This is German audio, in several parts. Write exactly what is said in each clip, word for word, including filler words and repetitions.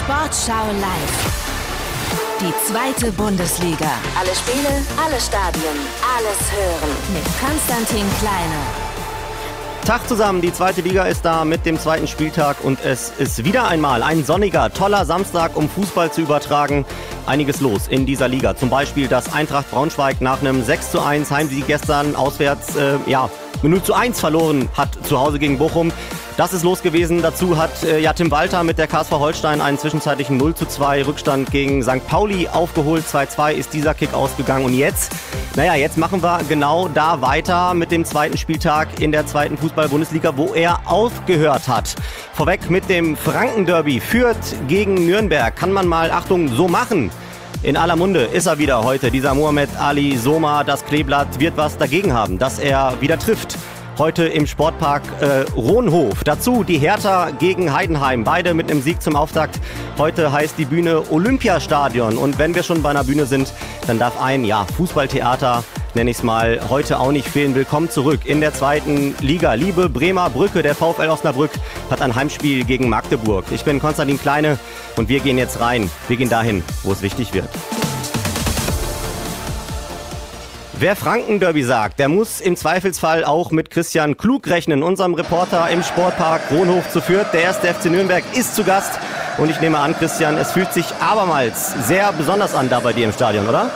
Sportschau live. Die zweite Bundesliga. Alle Spiele, alle Stadien, alles hören. Mit Konstantin Kleine. Tag zusammen, die zweite Liga ist da mit dem zweiten Spieltag und es ist wieder einmal ein sonniger, toller Samstag, um Fußball zu übertragen. Einiges los in dieser Liga. Zum Beispiel, dass Eintracht Braunschweig nach einem sechs zu eins Heimsieg gestern auswärts äh, ja, null zu eins verloren hat zu Hause gegen Bochum. Das ist los gewesen. Dazu hat äh, ja, Tim Walter mit der K S V Holstein einen zwischenzeitlichen null zu zwei Rückstand gegen Sankt Pauli aufgeholt. zwei zu zwei ist dieser Kick ausgegangen. Und jetzt, naja, jetzt machen wir genau da weiter mit dem zweiten Spieltag in der zweiten Fußball-Bundesliga, wo er aufgehört hat. Vorweg mit dem Franken-Derby. Fürth gegen Nürnberg. Kann man mal, Achtung, so machen. In aller Munde ist er wieder heute, dieser Mohamed Ali Soma. Das Kleeblatt wird was dagegen haben, dass er wieder trifft. Heute im Sportpark äh, Ronhof. Dazu die Hertha gegen Heidenheim. Beide mit einem Sieg zum Auftakt. Heute heißt die Bühne Olympiastadion. Und wenn wir schon bei einer Bühne sind, dann darf ein ja, Fußballtheater, nenne ich es mal, heute auch nicht fehlen. Willkommen zurück in der zweiten Liga. Liebe Bremer Brücke, der VfL Osnabrück hat ein Heimspiel gegen Magdeburg. Ich bin Konstantin Kleine und wir gehen jetzt rein. Wir gehen dahin, wo es wichtig wird. Wer Franken-Derby sagt, der muss im Zweifelsfall auch mit Christian Klug rechnen, unserem Reporter im Sportpark Ronhof zu Fürth. Der erste F C Nürnberg ist zu Gast und ich nehme an, Christian, es fühlt sich abermals sehr besonders an da bei dir im Stadion, oder?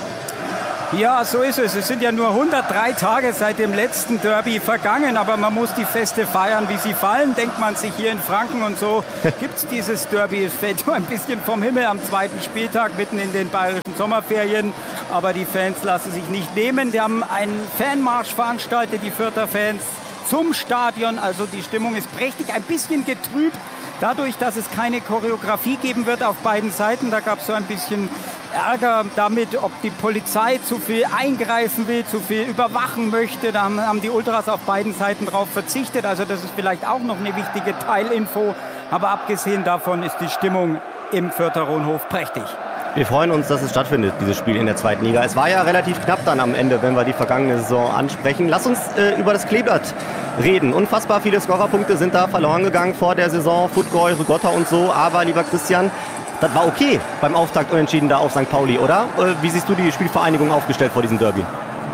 Ja, so ist es. Es sind ja nur hundertdrei Tage seit dem letzten Derby vergangen, aber man muss die Feste feiern, wie sie fallen, denkt man sich hier in Franken. Und so gibt es dieses Derby. Es fällt nur ein bisschen vom Himmel am zweiten Spieltag, mitten in den bayerischen Sommerferien. Aber die Fans lassen sich nicht nehmen. Die haben einen Fanmarsch veranstaltet, die Fürther Fans, zum Stadion. Also die Stimmung ist prächtig, ein bisschen getrübt. Dadurch, dass es keine Choreografie geben wird auf beiden Seiten, da gab es so ein bisschen Ärger damit, ob die Polizei zu viel eingreifen will, zu viel überwachen möchte. Da haben, haben die Ultras auf beiden Seiten drauf verzichtet. Also das ist vielleicht auch noch eine wichtige Teilinfo. Aber abgesehen davon ist die Stimmung im Fürther Ronhof prächtig. Wir freuen uns, dass es stattfindet, dieses Spiel in der zweiten Liga. Es war ja relativ knapp dann am Ende, wenn wir die vergangene Saison ansprechen. Lass uns äh, über das Kleeblatt reden. Unfassbar viele Scorerpunkte sind da verloren gegangen vor der Saison. Footgoy, Rigotta und so. Aber, lieber Christian, das war okay beim Auftakt unentschieden da auf Sankt Pauli, oder? Äh, wie siehst du die Spielvereinigung aufgestellt vor diesem Derby?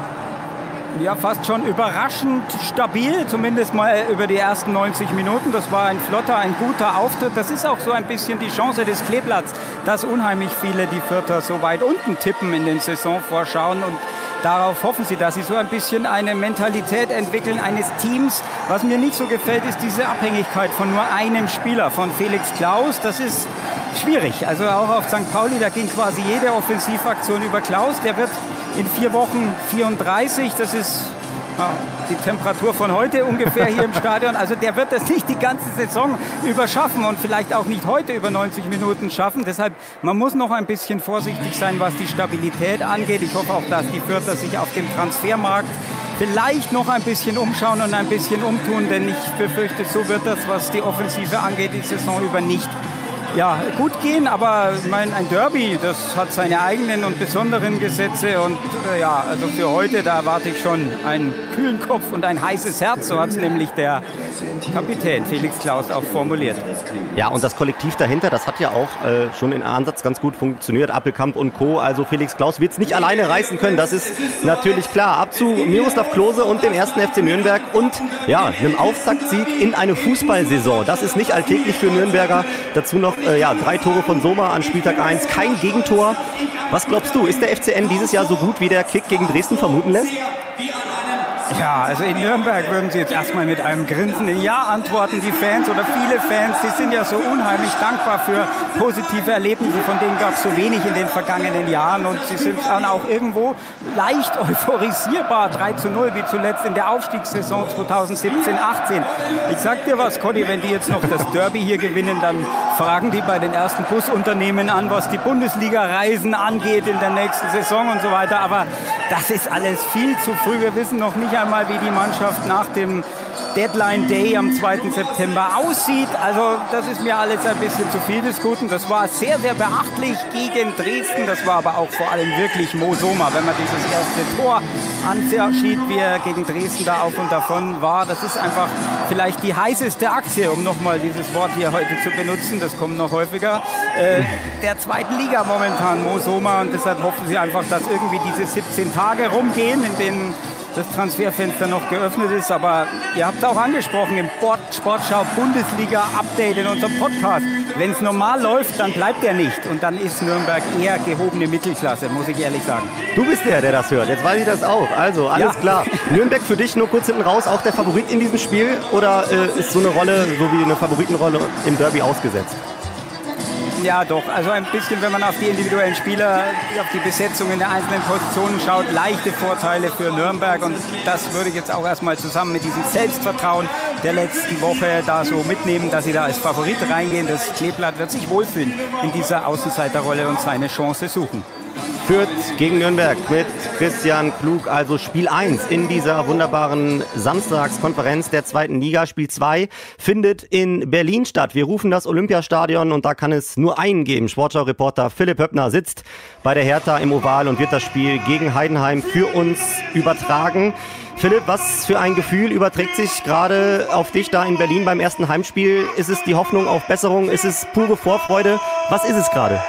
Ja, fast schon überraschend stabil, zumindest mal über die ersten neunzig Minuten. Das war ein flotter, ein guter Auftritt. Das ist auch so ein bisschen die Chance des Kleeblatts, dass unheimlich viele die Fürther so weit unten tippen in den Saisonvorschauen. Und darauf hoffen sie, dass sie so ein bisschen eine Mentalität entwickeln eines Teams. Was mir nicht so gefällt, ist diese Abhängigkeit von nur einem Spieler, von Felix Klaus. Das ist schwierig. Also auch auf Sankt Pauli, da ging quasi jede Offensivaktion über Klaus. Der wird in vier Wochen vierunddreißig, das ist ja, die Temperatur von heute ungefähr hier im Stadion. Also der wird das nicht die ganze Saison über schaffen und vielleicht auch nicht heute über neunzig Minuten schaffen. Deshalb, man muss noch ein bisschen vorsichtig sein, was die Stabilität angeht. Ich hoffe auch, dass die Fürther sich auf dem Transfermarkt vielleicht noch ein bisschen umschauen und ein bisschen umtun, denn ich befürchte, so wird das, was die Offensive angeht, die Saison über nicht ja, gut gehen, aber ich meine, ein Derby, das hat seine eigenen und besonderen Gesetze und äh, ja, also für heute, da erwarte ich schon einen kühlen Kopf und ein heißes Herz, so hat es nämlich der Kapitän Felix Klaus auch formuliert. Ja, und das Kollektiv dahinter, das hat ja auch äh, schon in Ansatz ganz gut funktioniert, Appelkamp und Co., also Felix Klaus wird es nicht alleine reißen können, das ist natürlich klar. Ab zu Miroslav Klose und dem ersten F C Nürnberg und ja, einem Auftaktsieg in eine Fußballsaison, das ist nicht alltäglich für Nürnberger, dazu noch Äh, ja, drei Tore von Soma an Spieltag eins, kein Gegentor. Was glaubst du, ist der F C N dieses Jahr so gut, wie der Kick gegen Dresden vermuten lässt? Ja, also in Nürnberg würden sie jetzt erstmal mit einem grinsenden Ja antworten, die Fans oder viele Fans, die sind ja so unheimlich dankbar für positive Erlebnisse, von denen gab es so wenig in den vergangenen Jahren und sie sind dann auch irgendwo leicht euphorisierbar, drei zu null, wie zuletzt in der Aufstiegssaison zweitausendsiebzehn achtzehn. Ich sag dir was, Conny, wenn die jetzt noch das Derby hier gewinnen, dann fragen die bei den ersten Busunternehmen an, was die Bundesliga-Reisen angeht in der nächsten Saison und so weiter, aber das ist alles viel zu früh, wir wissen noch nicht einmal, wie die Mannschaft nach dem Deadline Day am zweiten September aussieht. Also das ist mir alles ein bisschen zu viel des Guten. Das war sehr, sehr beachtlich gegen Dresden. Das war aber auch vor allem wirklich Mo Sommer, wenn man dieses erste Tor ansieht, wie er gegen Dresden da auf und davon war. Das ist einfach vielleicht die heißeste Aktie, um nochmal dieses Wort hier heute zu benutzen. Das kommt noch häufiger. Äh, der zweiten Liga momentan, Mo Sommer. Und deshalb hoffen sie einfach, dass irgendwie diese siebzehn Tage rumgehen, in denen das Transferfenster noch geöffnet ist. Aber ihr habt es auch angesprochen im Sportschau Bundesliga Update in unserem Podcast. Wenn es normal läuft, dann bleibt er nicht. Und dann ist Nürnberg eher gehobene Mittelklasse, muss ich ehrlich sagen. Du bist der, der das hört. Jetzt weiß ich das auch. Also, alles ja. klar. Nürnberg für dich nur kurz hinten raus, auch der Favorit in diesem Spiel? Oder äh, ist so eine Rolle, so wie eine Favoritenrolle im Derby ausgesetzt? Ja, doch. Also ein bisschen, wenn man auf die individuellen Spieler, auf die Besetzung in der einzelnen Positionen schaut, leichte Vorteile für Nürnberg. Und das würde ich jetzt auch erstmal zusammen mit diesem Selbstvertrauen der letzten Woche da so mitnehmen, dass sie da als Favorit reingehen. Das Kleeblatt wird sich wohlfühlen in dieser Außenseiterrolle und seine Chance suchen. Fürth gegen Nürnberg mit Christian Klug, also Spiel eins in dieser wunderbaren Samstagskonferenz der zweiten Liga. Spiel zwei findet in Berlin statt. Wir rufen das Olympiastadion und da kann es nur einen geben. Sportschau-Reporter Philipp Höppner sitzt bei der Hertha im Oval und wird das Spiel gegen Heidenheim für uns übertragen. Philipp, was für ein Gefühl überträgt sich gerade auf dich da in Berlin beim ersten Heimspiel? Ist es die Hoffnung auf Besserung? Ist es pure Vorfreude? Was ist es gerade?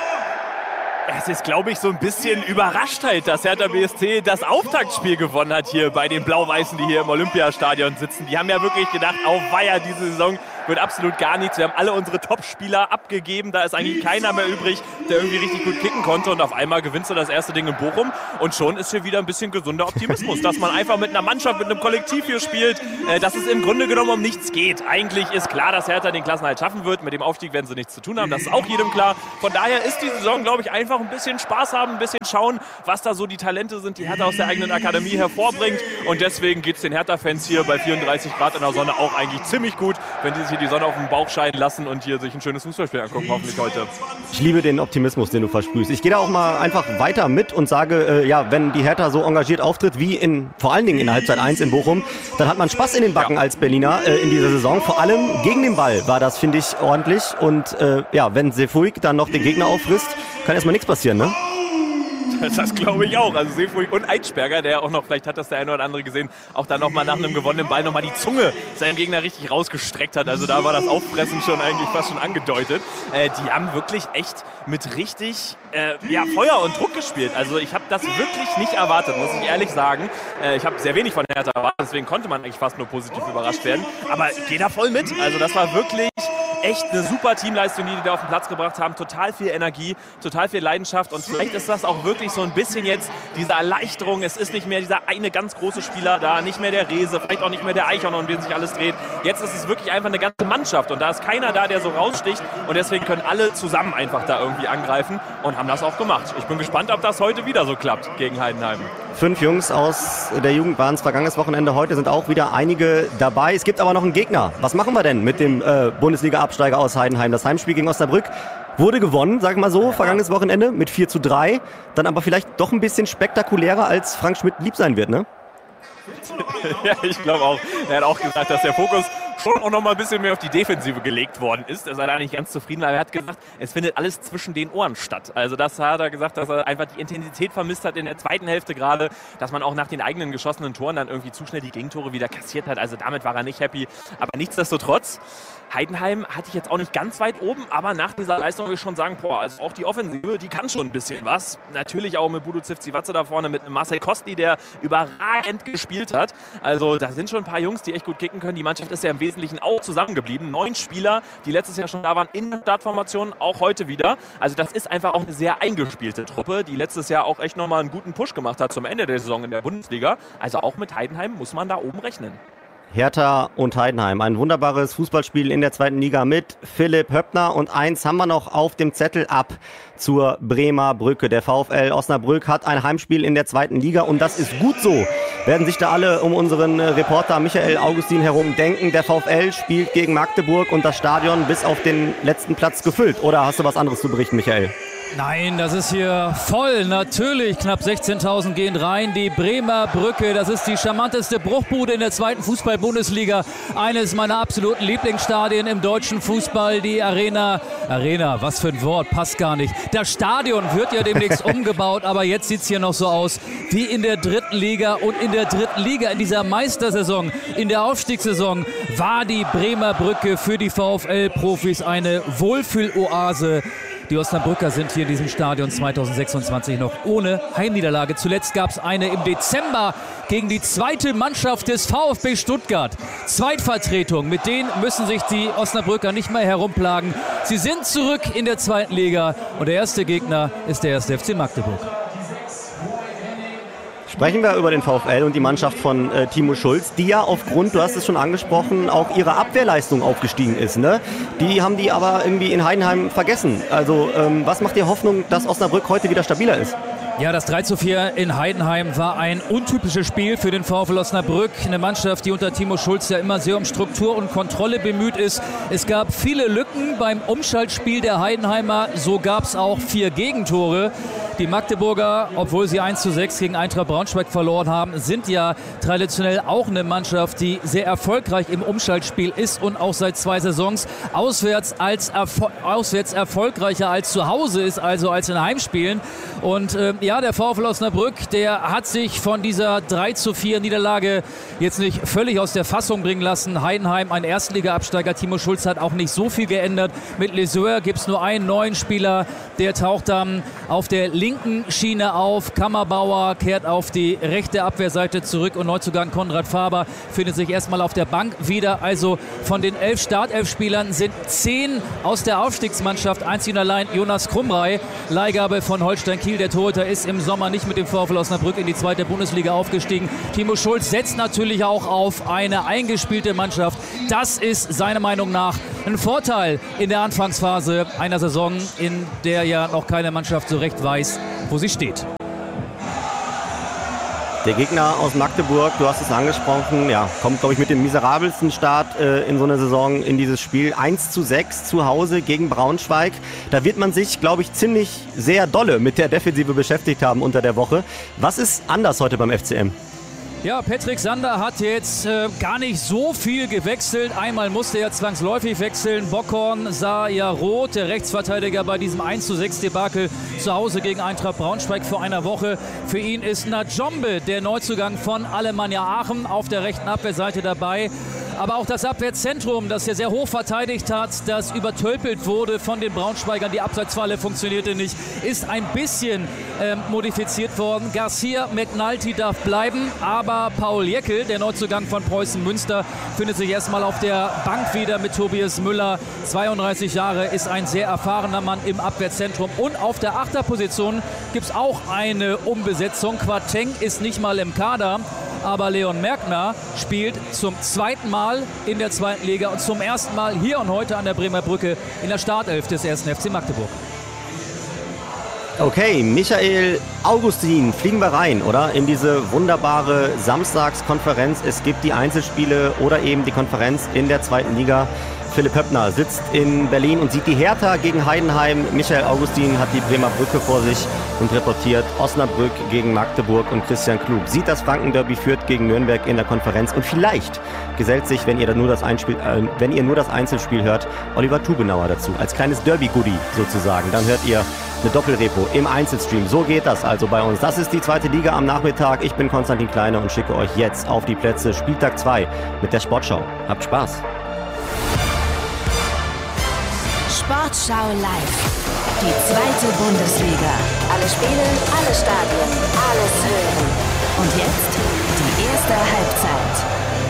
Es ist, glaube ich, so ein bisschen Überraschtheit, dass Hertha B S C das Auftaktspiel gewonnen hat hier bei den Blau-Weißen, die hier im Olympiastadion sitzen. Die haben ja wirklich gedacht, auweia, diese Saison wird absolut gar nichts. Wir haben alle unsere Top-Spieler abgegeben. Da ist eigentlich keiner mehr übrig, der irgendwie richtig gut kicken konnte. Und auf einmal gewinnst du das erste Ding in Bochum. Und schon ist hier wieder ein bisschen gesunder Optimismus, dass man einfach mit einer Mannschaft, mit einem Kollektiv hier spielt, äh, dass es im Grunde genommen um nichts geht. Eigentlich ist klar, dass Hertha den Klassenerhalt schaffen wird. Mit dem Aufstieg werden sie nichts zu tun haben. Das ist auch jedem klar. Von daher ist die Saison, glaube ich, einfach ein bisschen Spaß haben, ein bisschen schauen, was da so die Talente sind, die Hertha aus der eigenen Akademie hervorbringt. Und deswegen geht es den Hertha-Fans hier bei vierunddreißig Grad in der Sonne auch eigentlich ziemlich gut, wenn die sich hier die Sonne auf den Bauch scheinen lassen und hier sich ein schönes Fußballspiel angucken, hoffentlich heute. Ich liebe den Optimismus, den du versprühst. Ich gehe da auch mal einfach weiter mit und sage, äh, ja, wenn die Hertha so engagiert auftritt wie in, vor allen Dingen in der Halbzeit eins in Bochum, dann hat man Spaß in den Backen ja. als Berliner äh, in dieser Saison. Vor allem gegen den Ball war das, finde ich, ordentlich. Und äh, ja, wenn Sefuig dann noch den Gegner auffrisst, kann erstmal nichts passieren, ne? Das glaube ich auch. Also Seefuig und Eitschberger, der auch noch, vielleicht hat das der eine oder andere gesehen, auch dann nochmal nach einem gewonnenen Ball nochmal die Zunge seinem Gegner richtig rausgestreckt hat. Also da war das Auffressen schon eigentlich fast schon angedeutet. Äh, die haben wirklich echt mit richtig äh, ja, Feuer und Druck gespielt. Also ich habe das wirklich nicht erwartet, muss ich ehrlich sagen. Äh, ich habe sehr wenig von Hertha erwartet, deswegen konnte man eigentlich fast nur positiv überrascht werden. Aber ich gehe da voll mit. Also das war wirklich echt eine super Teamleistung, die die da auf den Platz gebracht haben. Total viel Energie, total viel Leidenschaft. Und vielleicht ist das auch wirklich so ein bisschen jetzt diese Erleichterung. Es ist nicht mehr dieser eine ganz große Spieler da, nicht mehr der Rehse, vielleicht auch nicht mehr der Eichhorn, um den sich alles dreht. Jetzt ist es wirklich einfach eine ganze Mannschaft. Und da ist keiner da, der so raussticht. Und deswegen können alle zusammen einfach da irgendwie angreifen und haben das auch gemacht. Ich bin gespannt, ob das heute wieder so klappt gegen Heidenheim. Fünf Jungs aus der Jugend waren es vergangenes Wochenende. Heute sind auch wieder einige dabei. Es gibt aber noch einen Gegner. Was machen wir denn mit dem äh, Bundesliga-Absteiger aus Heidenheim? Das Heimspiel gegen Osnabrück wurde gewonnen, sag mal so, vergangenes Wochenende mit vier zu drei. Dann aber vielleicht doch ein bisschen spektakulärer, als Frank Schmidt lieb sein wird, ne? Ja, ich glaube auch. Er hat auch gesagt, dass der Fokus schon auch noch mal ein bisschen mehr auf die Defensive gelegt worden ist. Er sei da nicht ganz zufrieden, aber er hat gesagt, es findet alles zwischen den Ohren statt. Also das hat er gesagt, dass er einfach die Intensität vermisst hat in der zweiten Hälfte gerade, dass man auch nach den eigenen geschossenen Toren dann irgendwie zu schnell die Gegentore wieder kassiert hat. Also damit war er nicht happy. Aber nichtsdestotrotz, Heidenheim hatte ich jetzt auch nicht ganz weit oben, aber nach dieser Leistung will ich schon sagen, boah, also auch die Offensive, die kann schon ein bisschen was. Natürlich auch mit Budu Zivcivatze da vorne, mit Marcel Kostli, der überragend gespielt hat. Also da sind schon ein paar Jungs, die echt gut kicken können. Die Mannschaft ist ja im Wesentlichen auch zusammengeblieben. Neun Spieler, die letztes Jahr schon da waren in der Startformation, auch heute wieder. Also das ist einfach auch eine sehr eingespielte Truppe, die letztes Jahr auch echt nochmal einen guten Push gemacht hat zum Ende der Saison in der Bundesliga. Also auch mit Heidenheim muss man da oben rechnen. Hertha und Heidenheim. Ein wunderbares Fußballspiel in der zweiten Liga mit Philipp Höppner. Und eins haben wir noch auf dem Zettel ab zur Bremer Brücke. Der VfL Osnabrück hat ein Heimspiel in der zweiten Liga und das ist gut so. Werden sich da alle um unseren Reporter Michael Augustin herum denken. Der VfL spielt gegen Magdeburg und das Stadion bis auf den letzten Platz gefüllt. Oder hast du was anderes zu berichten, Michael? Nein, das ist hier voll. Natürlich, knapp sechzehntausend gehen rein. Die Bremer Brücke, das ist die charmanteste Bruchbude in der zweiten Fußball-Bundesliga. Eines meiner absoluten Lieblingsstadien im deutschen Fußball, die Arena. Arena, was für ein Wort, passt gar nicht. Das Stadion wird ja demnächst umgebaut, aber jetzt sieht es hier noch so aus wie in der dritten Liga. Und in der dritten Liga, in dieser Meistersaison, in der Aufstiegssaison, war die Bremer Brücke für die VfL-Profis eine Wohlfühloase. Die Osnabrücker sind hier in diesem Stadion zweitausendsechsundzwanzig noch ohne Heimniederlage. Zuletzt gab es eine im Dezember gegen die zweite Mannschaft des VfB Stuttgart. Zweitvertretung, mit denen müssen sich die Osnabrücker nicht mehr herumplagen. Sie sind zurück in der zweiten Liga und der erste Gegner ist der erste F C Magdeburg. Sprechen wir über den VfL und die Mannschaft von äh, Timo Schulz, die ja aufgrund, du hast es schon angesprochen, auch ihrer Abwehrleistung aufgestiegen ist. Ne? Die haben die aber irgendwie in Heidenheim vergessen. Also ähm, was macht dir Hoffnung, dass Osnabrück heute wieder stabiler ist? Ja, das drei zu vier in Heidenheim war ein untypisches Spiel für den VfL Osnabrück. Eine Mannschaft, die unter Timo Schulz ja immer sehr um Struktur und Kontrolle bemüht ist. Es gab viele Lücken beim Umschaltspiel der Heidenheimer. So gab es auch vier Gegentore. Die Magdeburger, obwohl sie eins zu sechs gegen Eintracht Braunschweig verloren haben, sind ja traditionell auch eine Mannschaft, die sehr erfolgreich im Umschaltspiel ist und auch seit zwei Saisons auswärts, als Erfol- auswärts erfolgreicher als zu Hause ist, also als in Heimspielen. Und äh, ja, der VfL Osnabrück, der hat sich von dieser drei zu vier Niederlage jetzt nicht völlig aus der Fassung bringen lassen. Heidenheim, ein Erstliga-Absteiger. Timo Schulz hat auch nicht so viel geändert. Mit Leseur gibt es nur einen neuen Spieler, der taucht dann auf der linken Schiene auf. Kammerbauer kehrt auf die rechte Abwehrseite zurück und Neuzugang Konrad Faber findet sich erstmal auf der Bank wieder. Also von den elf Startelf-Spielern sind zehn aus der Aufstiegsmannschaft. Einzig und allein Jonas Krumrei, Leihgabe von Holstein Kiel. Der Torhüter ist im Sommer nicht mit dem VfL Osnabrück in die zweite Bundesliga aufgestiegen. Timo Schulz setzt natürlich auch auf eine eingespielte Mannschaft. Das ist seiner Meinung nach ein Vorteil in der Anfangsphase einer Saison, in der ja noch keine Mannschaft so recht weiß, wo sie steht. Der Gegner aus Magdeburg, du hast es angesprochen, ja, kommt, glaube ich, mit dem miserabelsten Start äh, in so einer Saison in dieses Spiel. eins zu sechs zu Hause gegen Braunschweig. Da wird man sich, glaube ich, ziemlich sehr dolle mit der Defensive beschäftigt haben unter der Woche. Was ist anders heute beim F C M? Ja, Patrick Sander hat jetzt äh, gar nicht so viel gewechselt. Einmal musste er zwangsläufig wechseln. Bockhorn sah ja rot, der Rechtsverteidiger bei diesem eins zu sechs Debakel zu Hause gegen Eintracht Braunschweig vor einer Woche. Für ihn ist Najombe, der Neuzugang von Alemannia Aachen, auf der rechten Abwehrseite dabei. Aber auch das Abwehrzentrum, das ja sehr hoch verteidigt hat, das übertölpelt wurde von den Braunschweigern, die Abseitsfalle funktionierte nicht, ist ein bisschen äh, modifiziert worden. Garcia McNulty darf bleiben, aber Paul Jäckel, der Neuzugang von Preußen Münster, findet sich erstmal auf der Bank wieder mit Tobias Müller. zweiunddreißig Jahre, ist ein sehr erfahrener Mann im Abwehrzentrum. Und auf der Achterposition gibt es auch eine Umbesetzung. Quateng ist nicht mal im Kader. Aber Leon Merkner spielt zum zweiten Mal in der zweiten Liga und zum ersten Mal hier und heute an der Bremer Brücke in der Startelf des ersten F C Magdeburg. Okay, Michael Augustin, fliegen wir rein, oder? In diese wunderbare Samstagskonferenz. Es gibt die Einzelspiele oder eben die Konferenz in der zweiten Liga. Philipp Höppner sitzt in Berlin und sieht die Hertha gegen Heidenheim. Michael Augustin hat die Bremer Brücke vor sich und reportiert Osnabrück gegen Magdeburg, und Christian Klug sieht das Franken-Derby Fürth gegen Nürnberg in der Konferenz. Und vielleicht gesellt sich, wenn ihr, da nur, das Einspiel, äh, wenn ihr nur das Einzelspiel hört, Oliver Tubenauer dazu. Als kleines Derby-Goodie sozusagen. Dann hört ihr eine Doppelrepo im Einzelstream. So geht das also bei uns. Das ist die zweite Liga am Nachmittag. Ich bin Konstantin Kleine und schicke euch jetzt auf die Plätze. Spieltag zwei mit der Sportschau. Habt Spaß. Sportschau live. Die zweite Bundesliga. Alle Spiele, alle Stadien, alles hören. Und jetzt die erste Halbzeit.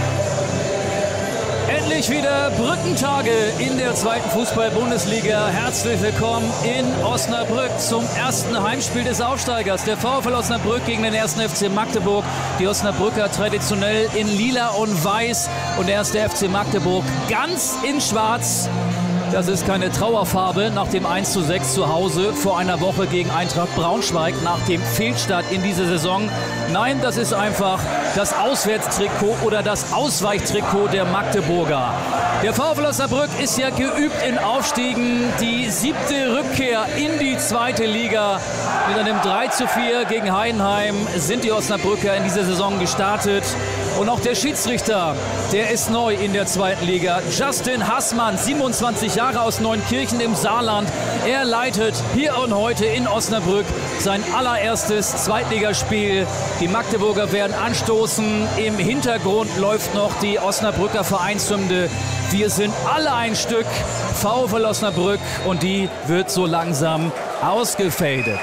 Endlich wieder Brückentage in der zweiten Fußball-Bundesliga. Herzlich willkommen in Osnabrück zum ersten Heimspiel des Aufsteigers. Der VfL Osnabrück gegen den ersten F C Magdeburg. Die Osnabrücker traditionell in lila und weiß und der erste F C Magdeburg ganz in schwarz. Das ist keine Trauerfarbe nach dem eins zu sechs zu Hause vor einer Woche gegen Eintracht Braunschweig nach dem Fehlstart in dieser Saison. Nein, das ist einfach das Auswärtstrikot oder das Ausweichtrikot der Magdeburger. Der VfL Osnabrück ist ja geübt in Aufstiegen. Die siebte Rückkehr in die zweite Liga. Mit einem drei zu vier gegen Heidenheim sind die Osnabrücker in dieser Saison gestartet. Und auch der Schiedsrichter, der ist neu in der zweiten Liga. Justin Haßmann, siebenundzwanzig Jahre, aus Neunkirchen im Saarland. Er leitet hier und heute in Osnabrück sein allererstes Zweitligaspiel. Die Magdeburger werden anstoßen. Im Hintergrund läuft noch die Osnabrücker Vereinshymne. Wir sind alle ein Stück VfL Osnabrück, und die wird so langsam ausgefadet.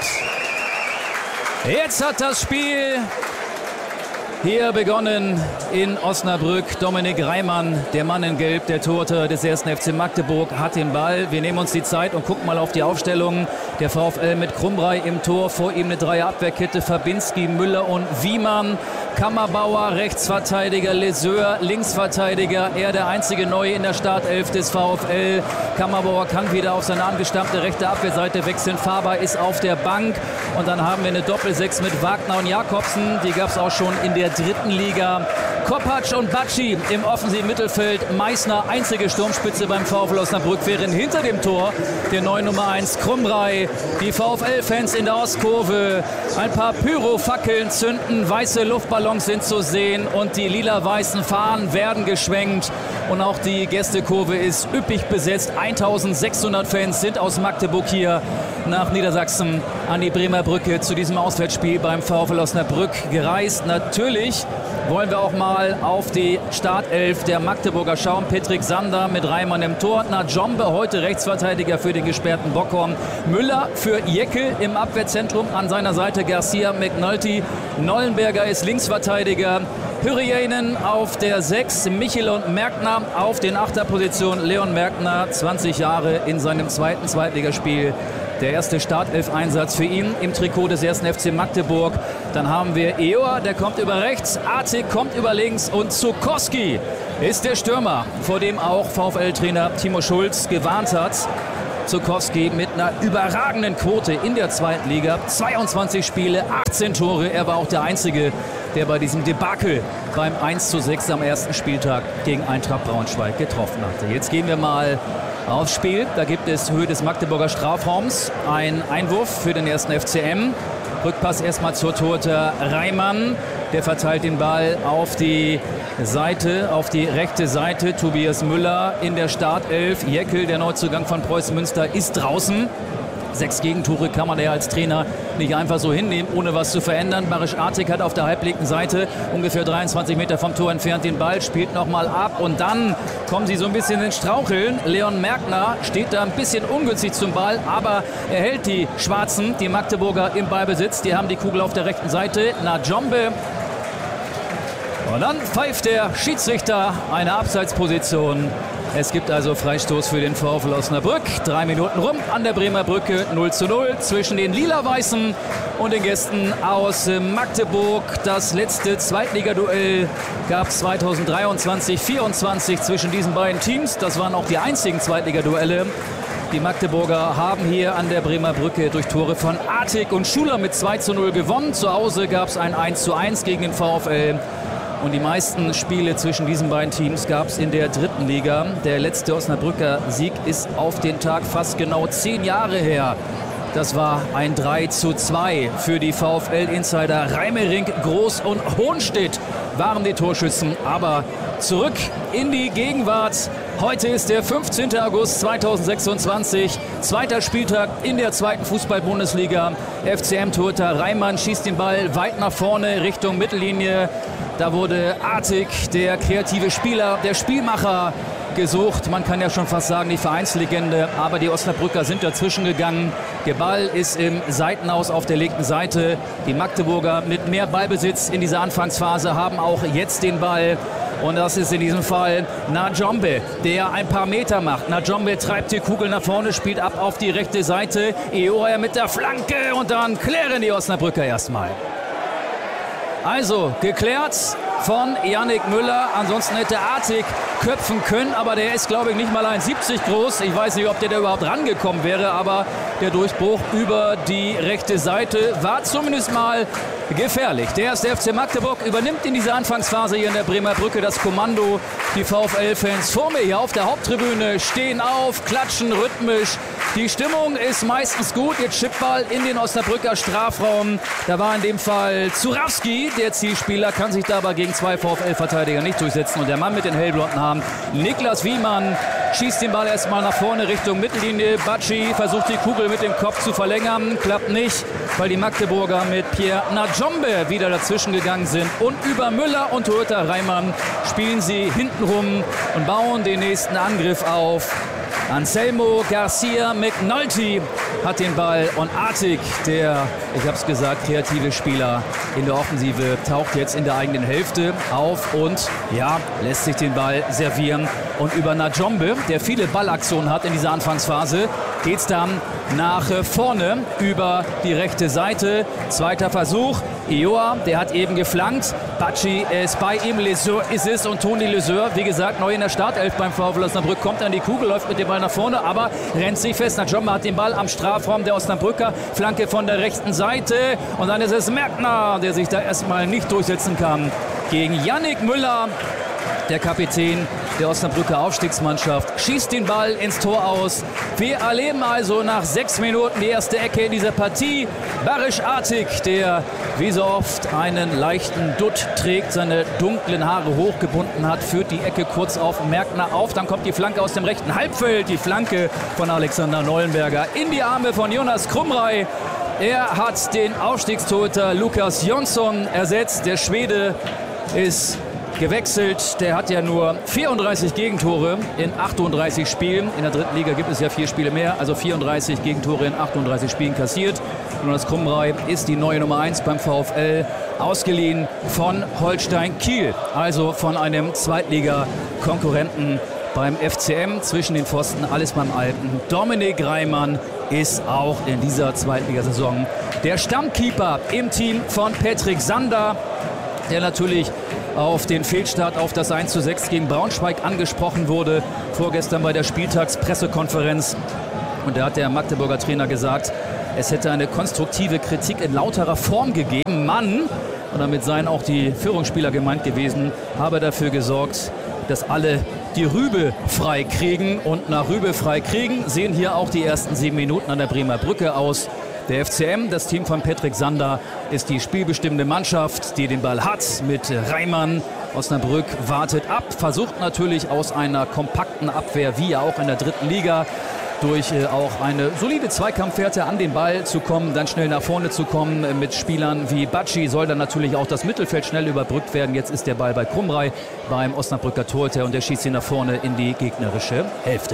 Jetzt hat das Spiel hier begonnen in Osnabrück. Dominik Reimann, der Mann in Gelb, der Torhüter des ersten F C Magdeburg, hat den Ball. Wir nehmen uns die Zeit und gucken mal auf die Aufstellung. Der VfL mit Krumbrei im Tor, vor ihm eine Dreierabwehrkette, Fabinski, Müller und Wiemann. Kammerbauer, Rechtsverteidiger, Leseur, Linksverteidiger. Er der einzige Neue in der Startelf des VfL. Kammerbauer kann wieder auf seine angestammte rechte Abwehrseite wechseln. Faber ist auf der Bank. Und dann haben wir eine Doppelsechs mit Wagner und Jakobsen. Die gab es auch schon in der dritten Liga. Kopacz und Bacci im offensiven Mittelfeld. Meißner, einzige Sturmspitze beim VfL Osnabrück, während hinter dem Tor der neue Nummer eins Krumbrei. Die VfL-Fans in der Ostkurve. Ein paar Pyrofackeln zünden, weiße Luftballons sind zu sehen und die lila-weißen Fahnen werden geschwenkt. Und auch die Gästekurve ist üppig besetzt. eintausendsechshundert Fans sind aus Magdeburg hier nach Niedersachsen an die Bremer Brücke zu diesem Auswärtsspiel beim VfL Osnabrück gereist. Natürlich wollen wir auch mal auf die Startelf der Magdeburger schauen. Patrick Sander mit Reimann im Tor. Najombe, heute Rechtsverteidiger für den gesperrten Bockhorn. Müller für Jeckel im Abwehrzentrum. An seiner Seite Garcia, McNulty. Nollenberger ist Linksverteidiger. Hyrieinen auf der sechs, Michel und Merkner auf den Achterpositionen. Leon Merkner, zwanzig Jahre, in seinem zweiten Zweitligaspiel. Der erste Startelf-Einsatz für ihn im Trikot des ersten F C Magdeburg. Dann haben wir Eor, der kommt über rechts, Artig kommt über links und Zukowski ist der Stürmer, vor dem auch VfL-Trainer Timo Schulz gewarnt hat. Zukowski mit einer überragenden Quote in der zweiten Liga. zweiundzwanzig Spiele, achtzehn Tore. Er war auch der Einzige, der bei diesem Debakel beim eins zu sechs am ersten Spieltag gegen Eintracht Braunschweig getroffen hatte. Jetzt gehen wir mal aufs Spiel. Da gibt es Höhe des Magdeburger Strafraums ein Einwurf für den ersten F C M. Rückpass erstmal zur Torhüter Reimann. Der verteilt den Ball auf die Seite, auf die rechte Seite. Tobias Müller in der Startelf. Jeckel, der Neuzugang von Preußen Münster, ist draußen. Sechs Gegentore kann man ja als Trainer nicht einfach so hinnehmen, ohne was zu verändern. Barisch Artig hat auf der halblinken Seite, ungefähr dreiundzwanzig Meter vom Tor entfernt, den Ball, spielt nochmal ab und dann kommen sie so ein bisschen ins Straucheln. Leon Merkner steht da ein bisschen ungünstig zum Ball, aber er hält die Schwarzen, die Magdeburger, im Ballbesitz. Die haben die Kugel auf der rechten Seite. Najombe. Und dann pfeift der Schiedsrichter eine Abseitsposition. Es gibt also Freistoß für den VfL Osnabrück. Drei Minuten rum an der Bremer Brücke, null zu null zwischen den Lila-Weißen und den Gästen aus Magdeburg. Das letzte Zweitligaduell gab es zweitausenddreiundzwanzig vierundzwanzig zwischen diesen beiden Teams. Das waren auch die einzigen Zweitligaduelle. Die Magdeburger haben hier an der Bremer Brücke durch Tore von Artig und Schuler mit zwei zu null gewonnen. Zu Hause gab es ein eins zu eins gegen den VfL. Und die meisten Spiele zwischen diesen beiden Teams gab es in der dritten Liga. Der letzte Osnabrücker Sieg ist auf den Tag fast genau zehn Jahre her. Das war ein drei zu zwei für die VfL-Insider. Reimerink, Groß und Hohnstedt waren die Torschützen. Aber zurück in die Gegenwart. Heute ist der fünfzehnten August zweitausendsechsundzwanzig. Zweiter Spieltag in der zweiten Fußball-Bundesliga. F C M-Torhüter Reimann schießt den Ball weit nach vorne Richtung Mittellinie. Da wurde Artig, der kreative Spieler, der Spielmacher, gesucht. Man kann ja schon fast sagen, die Vereinslegende. Aber die Osnabrücker sind dazwischen gegangen. Der Ball ist im Seitenhaus auf der linken Seite. Die Magdeburger mit mehr Ballbesitz in dieser Anfangsphase haben auch jetzt den Ball. Und das ist in diesem Fall Najombe, der ein paar Meter macht. Najombe treibt die Kugel nach vorne, spielt ab auf die rechte Seite. Eoer mit der Flanke und dann klären die Osnabrücker erstmal. Also geklärt von Yannick Müller. Ansonsten hätte Artig köpfen können, aber der ist, glaube ich, nicht mal eins siebzig groß. Ich weiß nicht, ob der da überhaupt rangekommen wäre, aber der Durchbruch über die rechte Seite war zumindest mal gefährlich. Der erste F C Magdeburg übernimmt in dieser Anfangsphase hier in der Bremer Brücke das Kommando. Die VfL-Fans vor mir hier auf der Haupttribüne stehen auf, klatschen rhythmisch. Die Stimmung ist meistens gut. Jetzt Chipball in den Osnabrücker Strafraum. Da war in dem Fall Zurawski, der Zielspieler, kann sich da aber gegen zwei VfL-Verteidiger nicht durchsetzen. Und der Mann mit den hellblonden Haaren, Niklas Wiemann, schießt den Ball erstmal nach vorne Richtung Mittellinie. Bacci versucht die Kugel mit dem Kopf zu verlängern. Klappt nicht, weil die Magdeburger mit Pierre Najombe wieder dazwischen gegangen sind. Und über Müller und Torhüter Reimann spielen sie hintenrum und bauen den nächsten Angriff auf. Anselmo Garcia McNulty hat den Ball und Artig, der, ich habe es gesagt, kreative Spieler in der Offensive, taucht jetzt in der eigenen Hälfte auf und ja, lässt sich den Ball servieren. Und über Najombe, der viele Ballaktionen hat in dieser Anfangsphase, geht es dann nach vorne über die rechte Seite. Zweiter Versuch. Ioa, der hat eben geflankt. Bacci ist bei ihm. Leseur ist es und Toni Leseur, wie gesagt, neu in der Startelf beim VfL Osnabrück, kommt an die Kugel, läuft mit dem Ball nach vorne, aber rennt sich fest. Najombe hat den Ball am Strafraum der Osnabrücker. Flanke von der rechten Seite. Und dann ist es Merkner, der sich da erstmal nicht durchsetzen kann gegen Yannick Müller. Der Kapitän der Osnabrücker Aufstiegsmannschaft schießt den Ball ins Tor aus. Wir erleben also nach sechs Minuten die erste Ecke in dieser Partie. Barisch Artig, der wie so oft einen leichten Dutt trägt, seine dunklen Haare hochgebunden hat, führt die Ecke kurz auf Merkner auf. Dann kommt die Flanke aus dem rechten Halbfeld. Die Flanke von Alexander Neulenberger in die Arme von Jonas Krumrei. Er hat den Aufstiegstorhüter Lukas Jonsson ersetzt. Der Schwede ist gewechselt. Der hat ja nur vierunddreißig Gegentore in achtunddreißig Spielen. In der dritten Liga gibt es ja vier Spiele mehr, also vierunddreißig Gegentore in achtunddreißig Spielen kassiert. Jonas Krumrei ist die neue Nummer eins beim VfL, ausgeliehen von Holstein Kiel, also von einem Zweitliga-Konkurrenten beim F C M. Zwischen den Pfosten alles beim Alten. Dominik Reimann ist auch in dieser Zweitligasaison der Stammkeeper im Team von Patrick Sander, der natürlich auf den Fehlstart auf das eins zu sechs gegen Braunschweig angesprochen wurde, vorgestern bei der Spieltagspressekonferenz. Und da hat der Magdeburger Trainer gesagt, es hätte eine konstruktive Kritik in lauterer Form gegeben. Mann, und damit seien auch die Führungsspieler gemeint gewesen, habe dafür gesorgt, dass alle die Rübe frei kriegen. Und nach Rübe frei kriegen sehen hier auch die ersten sieben Minuten an der Bremer Brücke aus. Der F C M, das Team von Patrick Sander, ist die spielbestimmende Mannschaft, die den Ball hat mit Reimann. Osnabrück wartet ab, versucht natürlich aus einer kompakten Abwehr, wie auch in der dritten Liga, durch äh, auch eine solide Zweikampfwerte an den Ball zu kommen, dann schnell nach vorne zu kommen. Äh, mit Spielern wie Bacci soll dann natürlich auch das Mittelfeld schnell überbrückt werden. Jetzt ist der Ball bei Krumrei beim Osnabrücker Torhüter und der schießt ihn nach vorne in die gegnerische Hälfte.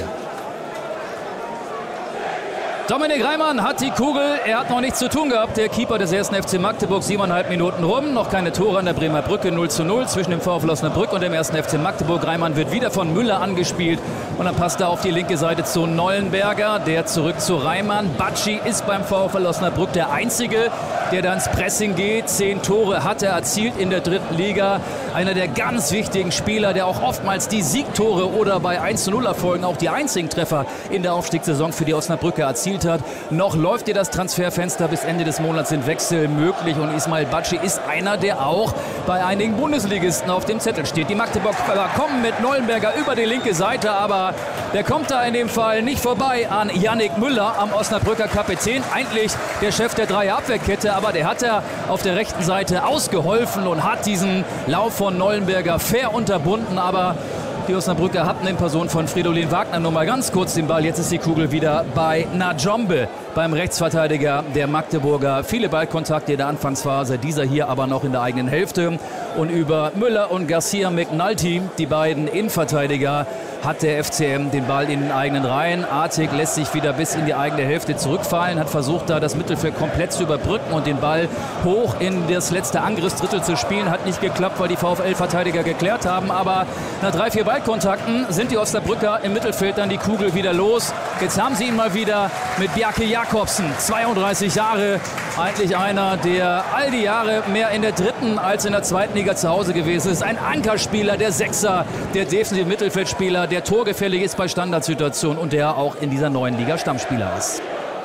Dominik Reimann hat die Kugel, er hat noch nichts zu tun gehabt. Der Keeper des ersten F C Magdeburg, siebeneinhalb Minuten rum, noch keine Tore an der Bremer Brücke, null zu null zwischen dem VfL Osnabrück und dem ersten F C Magdeburg. Reimann wird wieder von Müller angespielt und dann passt er auf die linke Seite zu Neulenberger, der zurück zu Reimann. Bacci ist beim VfL Osnabrück der Einzige, der da ins Pressing geht. Zehn Tore hat er erzielt in der dritten Liga. Einer der ganz wichtigen Spieler, der auch oftmals die Siegtore oder bei eins zu null Erfolgen auch die einzigen Treffer in der Aufstiegssaison für die Osnabrücker erzielt hat. Noch läuft hier das Transferfenster, bis Ende des Monats sind Wechsel möglich und Ismail Bacci ist einer, der auch bei einigen Bundesligisten auf dem Zettel steht. Die Magdeburger kommen mit Neulenberger über die linke Seite, aber der kommt da in dem Fall nicht vorbei an Yannick Müller, am Osnabrücker Kapitän. Eigentlich der Chef der Dreier-Abwehrkette, aber der hat er auf der rechten Seite ausgeholfen und hat diesen Lauf von Neulenberger fair unterbunden, aber die Osnabrücker hatten in Person von Fridolin Wagner nur mal ganz kurz den Ball. Jetzt ist die Kugel wieder bei Najombe, beim Rechtsverteidiger der Magdeburger. Viele Ballkontakte in der Anfangsphase, dieser hier aber noch in der eigenen Hälfte. Und über Müller und Garcia McNulty, die beiden Innenverteidiger, hat der F C M den Ball in den eigenen Reihen. Artig lässt sich wieder bis in die eigene Hälfte zurückfallen, hat versucht, da das Mittelfeld komplett zu überbrücken und den Ball hoch in das letzte Angriffsdrittel zu spielen. Hat nicht geklappt, weil die VfL-Verteidiger geklärt haben. Aber nach drei, vier Ballkontakten sind die Osnabrücker im Mittelfeld dann die Kugel wieder los. Jetzt haben sie ihn mal wieder mit Bjarke Jakobsen, zweiunddreißig Jahre. Eigentlich einer, der all die Jahre mehr in der dritten als in der zweiten Liga zu Hause gewesen ist. Ein Ankerspieler, der Sechser, der defensive Mittelfeldspieler, der torgefährlich ist bei Standardsituationen und der auch in dieser neuen Liga Stammspieler ist.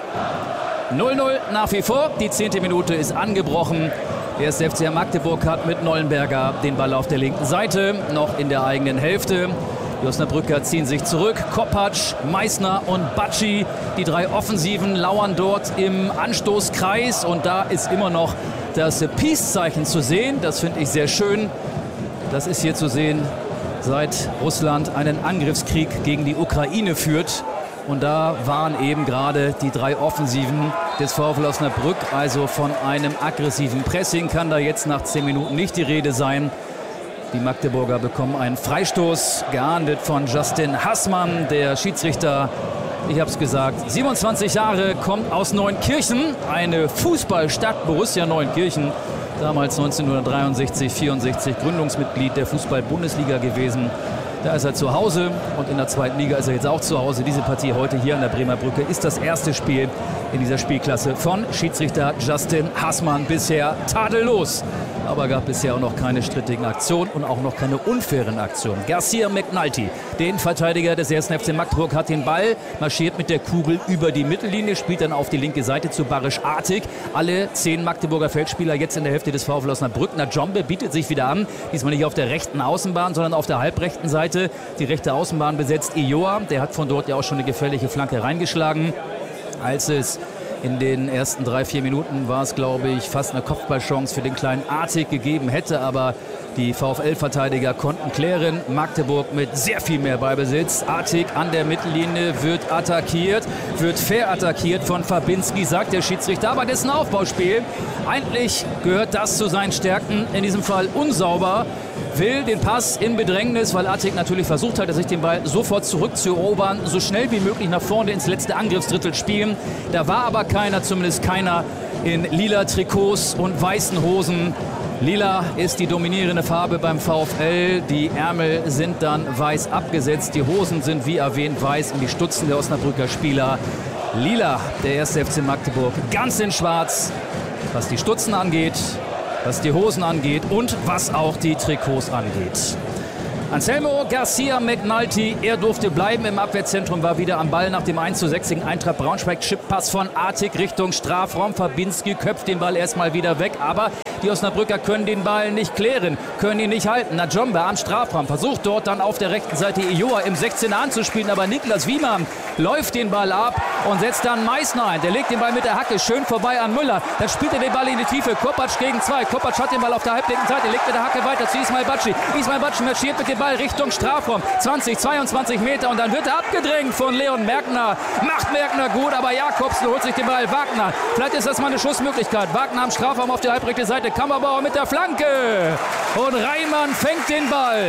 null null nach wie vor, die zehnte Minute ist angebrochen. Der erste F C Magdeburg hat mit Nollenberger den Ball auf der linken Seite, noch in der eigenen Hälfte. Die Osnabrücker ziehen sich zurück. Kopacz, Meissner und Bacci, die drei Offensiven, lauern dort im Anstoßkreis. Und da ist immer noch das Peace-Zeichen zu sehen. Das finde ich sehr schön. Das ist hier zu sehen, seit Russland einen Angriffskrieg gegen die Ukraine führt. Und da waren eben gerade die drei Offensiven des VfL Osnabrück. Also von einem aggressiven Pressing kann da jetzt nach zehn Minuten nicht die Rede sein. Die Magdeburger bekommen einen Freistoß, geahndet von Justin Haßmann, der Schiedsrichter. Ich habe es gesagt, siebenundzwanzig Jahre, kommt aus Neunkirchen, eine Fußballstadt, Borussia Neunkirchen. Damals neunzehnhundertdreiundsechzig, vierundsechzig Gründungsmitglied der Fußball-Bundesliga gewesen. Da ist er zu Hause und in der zweiten Liga ist er jetzt auch zu Hause. Diese Partie heute hier an der Bremer Brücke ist das erste Spiel in dieser Spielklasse von Schiedsrichter Justin Haßmann. Bisher tadellos, aber gab bisher auch noch keine strittigen Aktionen und auch noch keine unfairen Aktionen. Garcia McNulty, den Verteidiger des ersten F C Magdeburg, hat den Ball, marschiert mit der Kugel über die Mittellinie, spielt dann auf die linke Seite zu Barisch Artig. Alle zehn Magdeburger Feldspieler jetzt in der Hälfte des VfL Osnabrück. Najombe bietet sich wieder an, diesmal nicht auf der rechten Außenbahn, sondern auf der halbrechten Seite. Die rechte Außenbahn besetzt Ioa, der hat von dort ja auch schon eine gefährliche Flanke reingeschlagen. Als es in den ersten drei, vier Minuten war es, glaube ich, fast eine Kopfballchance für den kleinen Artig gegeben hätte, aber die VfL-Verteidiger konnten klären. Magdeburg mit sehr viel mehr Ballbesitz. Artig an der Mittellinie wird attackiert, wird fair attackiert von Fabinski, sagt der Schiedsrichter. Aber das ist ein Aufbauspiel. Eigentlich gehört das zu seinen Stärken. In diesem Fall unsauber. Will den Pass in Bedrängnis, weil Artig natürlich versucht hat, sich den Ball sofort zurückzuerobern, so schnell wie möglich nach vorne ins letzte Angriffsdrittel spielen. Da war aber keiner, zumindest keiner in lila Trikots und weißen Hosen. Lila ist die dominierende Farbe beim VfL. Die Ärmel sind dann weiß abgesetzt. Die Hosen sind wie erwähnt weiß und die Stutzen der Osnabrücker Spieler lila. Der erste F C Magdeburg ganz in schwarz, was die Stutzen angeht, was die Hosen angeht und was auch die Trikots angeht. Anselmo Garcia McNulty, er durfte bleiben im Abwehrzentrum, war wieder am Ball nach dem eins zu sechs gegen Eintracht Braunschweig. Chippass von Artig Richtung Strafraum. Fabinski köpft den Ball erstmal wieder weg, aber die Osnabrücker können den Ball nicht klären, können ihn nicht halten. Najombe am Strafraum versucht dort dann auf der rechten Seite Ioa im sechzehner anzuspielen, aber Niklas Wiemann läuft den Ball ab und setzt dann Meissner ein. Der legt den Ball mit der Hacke schön vorbei an Müller. Dann spielt er den Ball in die Tiefe. Kopacz gegen zwei. Kopacz hat den Ball auf der halblinken Seite, legt mit der Hacke weiter zu Ismail Bacci. Ismail Bacci marschiert mit dem Ball Richtung Strafraum. zwanzig, zweiundzwanzig Meter und dann wird er abgedrängt von Leon Merkner. Macht Merkner gut, aber Jakobsen holt sich den Ball. Wagner, vielleicht ist das mal eine Schussmöglichkeit. Wagner am Strafraum auf der halbrechten Seite. Kammerbauer mit der Flanke. Und Reimann fängt den Ball.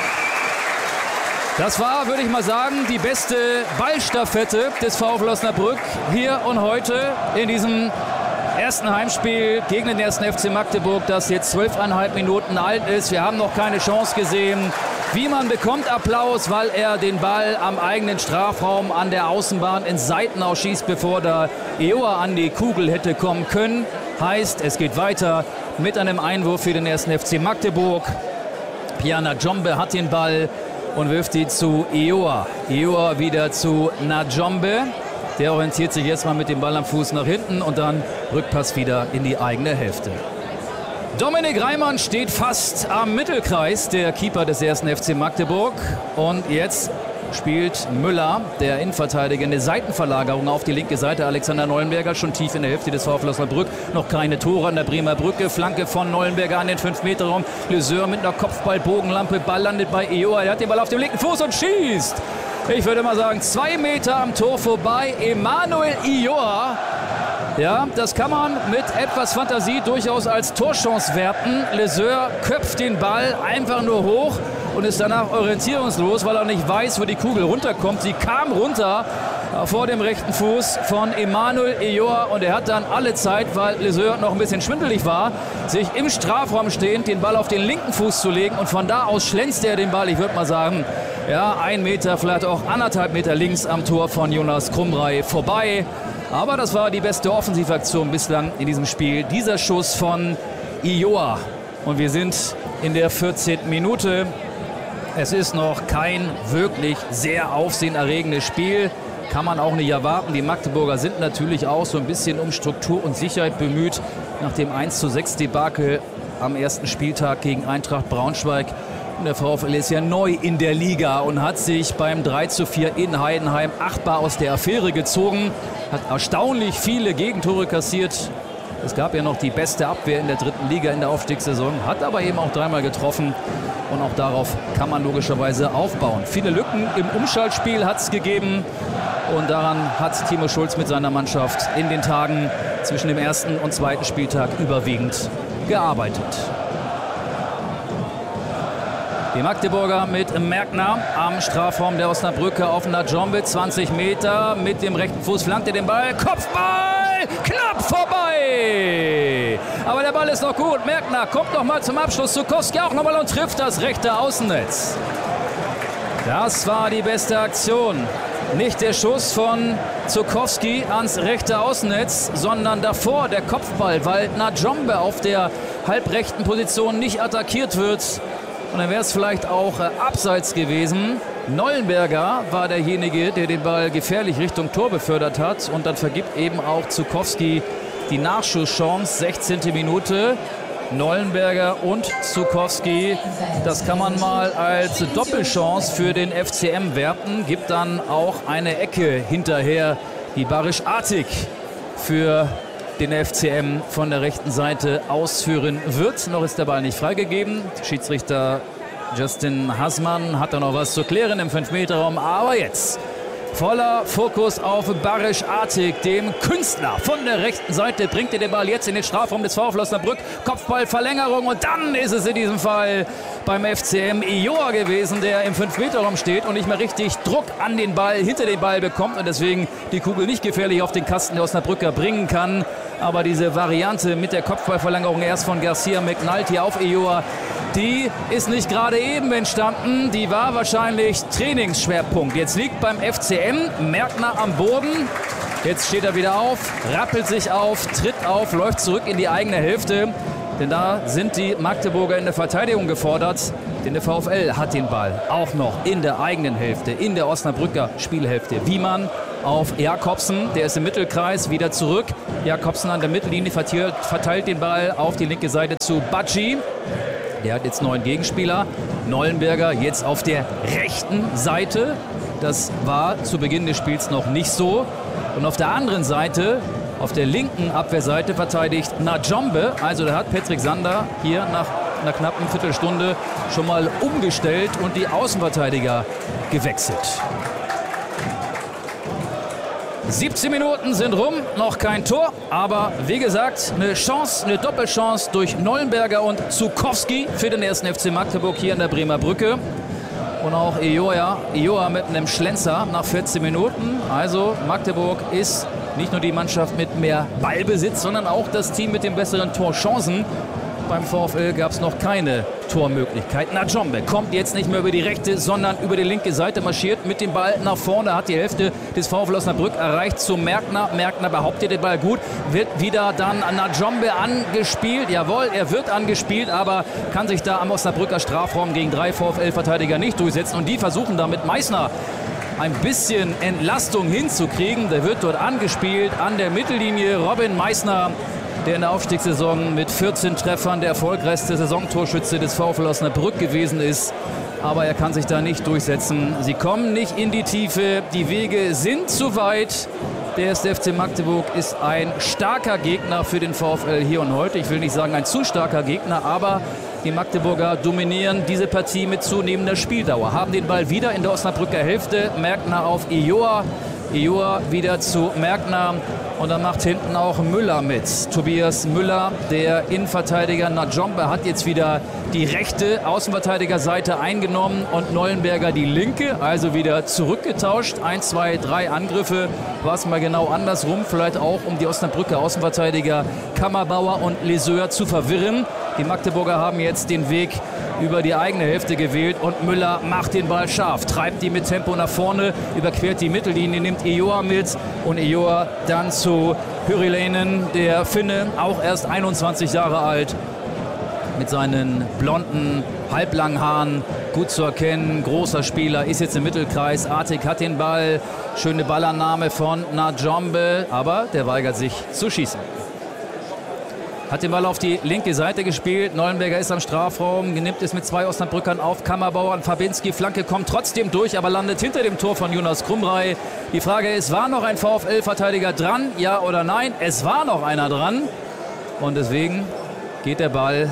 Das war, würde ich mal sagen, die beste Ballstaffette des VfL Osnabrück hier und heute in diesem ersten Heimspiel gegen den ersten F C Magdeburg, das jetzt zwölfeinhalb Minuten alt ist. Wir haben noch keine Chance gesehen. Wiemann bekommt Applaus, weil er den Ball am eigenen Strafraum an der Außenbahn ins Seitenaus schießt, bevor da Ioa an die Kugel hätte kommen können. Heißt, es geht weiter mit einem Einwurf für den ersten F C Magdeburg. Pierre Najombe hat den Ball und wirft ihn zu Ioa. Ioa wieder zu Najombe. Der orientiert sich jetzt mal mit dem Ball am Fuß nach hinten und dann Rückpass wieder in die eigene Hälfte. Dominik Reimann steht fast am Mittelkreis, der Keeper des ersten F C Magdeburg. Und jetzt spielt Müller, der Innenverteidiger, eine Seitenverlagerung auf die linke Seite. Alexander Nollenberger schon tief in der Hälfte des VfL Osnabrück. Noch keine Tore an der Bremer Brücke. Flanke von Nollenberger an den fünf Meter Raum. Leseur mit einer Kopfballbogenlampe. Ball landet bei Ioa. Er hat den Ball auf dem linken Fuß und schießt. Ich würde mal sagen, zwei Meter am Tor vorbei. Emanuel Ioa. Ja, das kann man mit etwas Fantasie durchaus als Torchance werten. Leseur köpft den Ball einfach nur hoch und ist danach orientierungslos, weil er nicht weiß, wo die Kugel runterkommt. Sie kam runter vor dem rechten Fuß von Emanuel Ioa und er hat dann alle Zeit, weil Leseur noch ein bisschen schwindelig war, sich im Strafraum stehend den Ball auf den linken Fuß zu legen und von da aus schlänzt er den Ball, ich würde mal sagen, ja, ein Meter, vielleicht auch anderthalb Meter links am Tor von Jonas Krumrei vorbei. Aber das war die beste Offensivaktion bislang in diesem Spiel. Dieser Schuss von Ioa. Und wir sind in der vierzehnten Minute. Es ist noch kein wirklich sehr aufsehenerregendes Spiel. Kann man auch nicht erwarten. Die Magdeburger sind natürlich auch so ein bisschen um Struktur und Sicherheit bemüht. Nach dem eins zu sechs Debakel am ersten Spieltag gegen Eintracht Braunschweig. Und der VfL ist ja neu in der Liga und hat sich beim drei zu vier in Heidenheim achtbar aus der Affäre gezogen. Hat erstaunlich viele Gegentore kassiert. Es gab ja noch die beste Abwehr in der dritten Liga in der Aufstiegssaison. Hat aber eben auch dreimal getroffen. Und auch darauf kann man logischerweise aufbauen. Viele Lücken im Umschaltspiel hat es gegeben. Und daran hat Timo Schulz mit seiner Mannschaft in den Tagen zwischen dem ersten und zweiten Spieltag überwiegend gearbeitet. Die Magdeburger mit Merkner am Strafraum der Osnabrücker auf Najombe. zwanzig Meter mit dem rechten Fuß flankt er den Ball. Kopfball! Knapp vorbei! Aber der Ball ist noch gut. Merkner kommt noch mal zum Abschluss. Zukowski auch noch mal und trifft das rechte Außennetz. Das war die beste Aktion. Nicht der Schuss von Zukowski ans rechte Außennetz, sondern davor der Kopfball, weil Najombe auf der halbrechten Position nicht attackiert wird. Und dann wäre es vielleicht auch äh, abseits gewesen. Neuenberger war derjenige, der den Ball gefährlich Richtung Tor befördert hat. Und dann vergibt eben auch Zukowski die Nachschusschance. sechzehnte Minute. Neuenberger und Zukowski. Das kann man mal als Doppelchance für den F C M werten. Gibt dann auch eine Ecke hinterher, die Barisch Artig für den F C M von der rechten Seite ausführen wird. Noch ist der Ball nicht freigegeben. Schiedsrichter Justin Haßmann hat da noch was zu klären im fünf Meter Raum. Aber jetzt voller Fokus auf Barisch Artig, dem Künstler von der rechten Seite. Bringt er den Ball jetzt in den Strafraum des VfL Osnabrück. Kopfballverlängerung und dann ist es in diesem Fall beim F C M Ioa gewesen, der im fünf Meter Raum steht und nicht mehr richtig Druck an den Ball, hinter den Ball bekommt und deswegen die Kugel nicht gefährlich auf den Kasten der Osnabrücker bringen kann. Aber diese Variante mit der Kopfballverlängerung erst von Garcia McNulty auf Ioa, die ist nicht gerade eben entstanden. Die war wahrscheinlich Trainingsschwerpunkt. Jetzt liegt beim F C M Merkner am Boden. Jetzt steht er wieder auf, rappelt sich auf, tritt auf, läuft zurück in die eigene Hälfte. Denn da sind die Magdeburger in der Verteidigung gefordert. Denn der VfL hat den Ball auch noch in der eigenen Hälfte, in der Osnabrücker Spielhälfte. Wiemann auf Jakobsen, der ist im Mittelkreis, wieder zurück. Jakobsen an der Mittellinie verteilt, verteilt den Ball auf die linke Seite zu Bacci. Der hat jetzt neun Gegenspieler. Neuenberger jetzt auf der rechten Seite. Das war zu Beginn des Spiels noch nicht so. Und auf der anderen Seite, auf der linken Abwehrseite, verteidigt Najombe. Also da hat Patrick Sander hier nach einer knappen Viertelstunde schon mal umgestellt und die Außenverteidiger gewechselt. siebzehn Minuten sind rum, noch kein Tor, aber wie gesagt, eine Chance, eine Doppelchance durch Neuenberger und Zukowski für den ersten F C Magdeburg hier in der Bremer Brücke. Und auch Ioa, Ioa mit einem Schlenzer nach vierzehn Minuten. Also Magdeburg ist nicht nur die Mannschaft mit mehr Ballbesitz, sondern auch das Team mit den besseren Torchancen. Beim VfL gab es noch keine Tormöglichkeit. Najombe kommt jetzt nicht mehr über die rechte, sondern über die linke Seite, marschiert mit dem Ball nach vorne, hat die Hälfte des VfL Osnabrück erreicht zu Merkner. Merkner behauptet den Ball gut, wird wieder dann an Najombe angespielt. Jawohl, er wird angespielt, aber kann sich da am Osnabrücker Strafraum gegen drei VfL-Verteidiger nicht durchsetzen. Und die versuchen damit Meißner ein bisschen Entlastung hinzukriegen. Der wird dort angespielt an der Mittellinie. Robin Meißner, der in der Aufstiegssaison mit vierzehn Treffern der erfolgreichste Saisontorschütze des VfL Osnabrück gewesen ist. Aber er kann sich da nicht durchsetzen. Sie kommen nicht in die Tiefe. Die Wege sind zu weit. Der erste F C Magdeburg ist ein starker Gegner für den VfL hier und heute. Ich will nicht sagen ein zu starker Gegner, aber die Magdeburger dominieren diese Partie mit zunehmender Spieldauer. Haben den Ball wieder in der Osnabrücker Hälfte. Merkner auf Ioa. Ioa wieder zu Merkner. Und dann macht hinten auch Müller mit. Tobias Müller, der Innenverteidiger Najombe, hat jetzt wieder die rechte Außenverteidigerseite eingenommen und Neuenberger die linke, also wieder zurückgetauscht. Eins, zwei, drei Angriffe, war es mal genau andersrum, vielleicht auch um die Osnabrücker Außenverteidiger Kammerbauer und Leseur zu verwirren. Die Magdeburger haben jetzt den Weg über die eigene Hälfte gewählt und Müller macht den Ball scharf, treibt die mit Tempo nach vorne, überquert die Mittellinie, nimmt Ejoa mit und Ejoa dann zu Hyriläinen, der Finne, auch erst einundzwanzig Jahre alt, mit seinen blonden, halblangen Haaren, gut zu erkennen, großer Spieler, ist jetzt im Mittelkreis. Artig hat den Ball, schöne Ballannahme von Najombe, aber der weigert sich zu schießen. Hat den Ball auf die linke Seite gespielt. Neuenberger ist am Strafraum, nimmt es mit zwei Osnabrückern auf. Kammerbauer und Fabinski. Flanke kommt trotzdem durch, aber landet hinter dem Tor von Jonas Krumrei. Die Frage ist, war noch ein VfL-Verteidiger dran? Ja oder nein? Es war noch einer dran. Und deswegen geht der Ball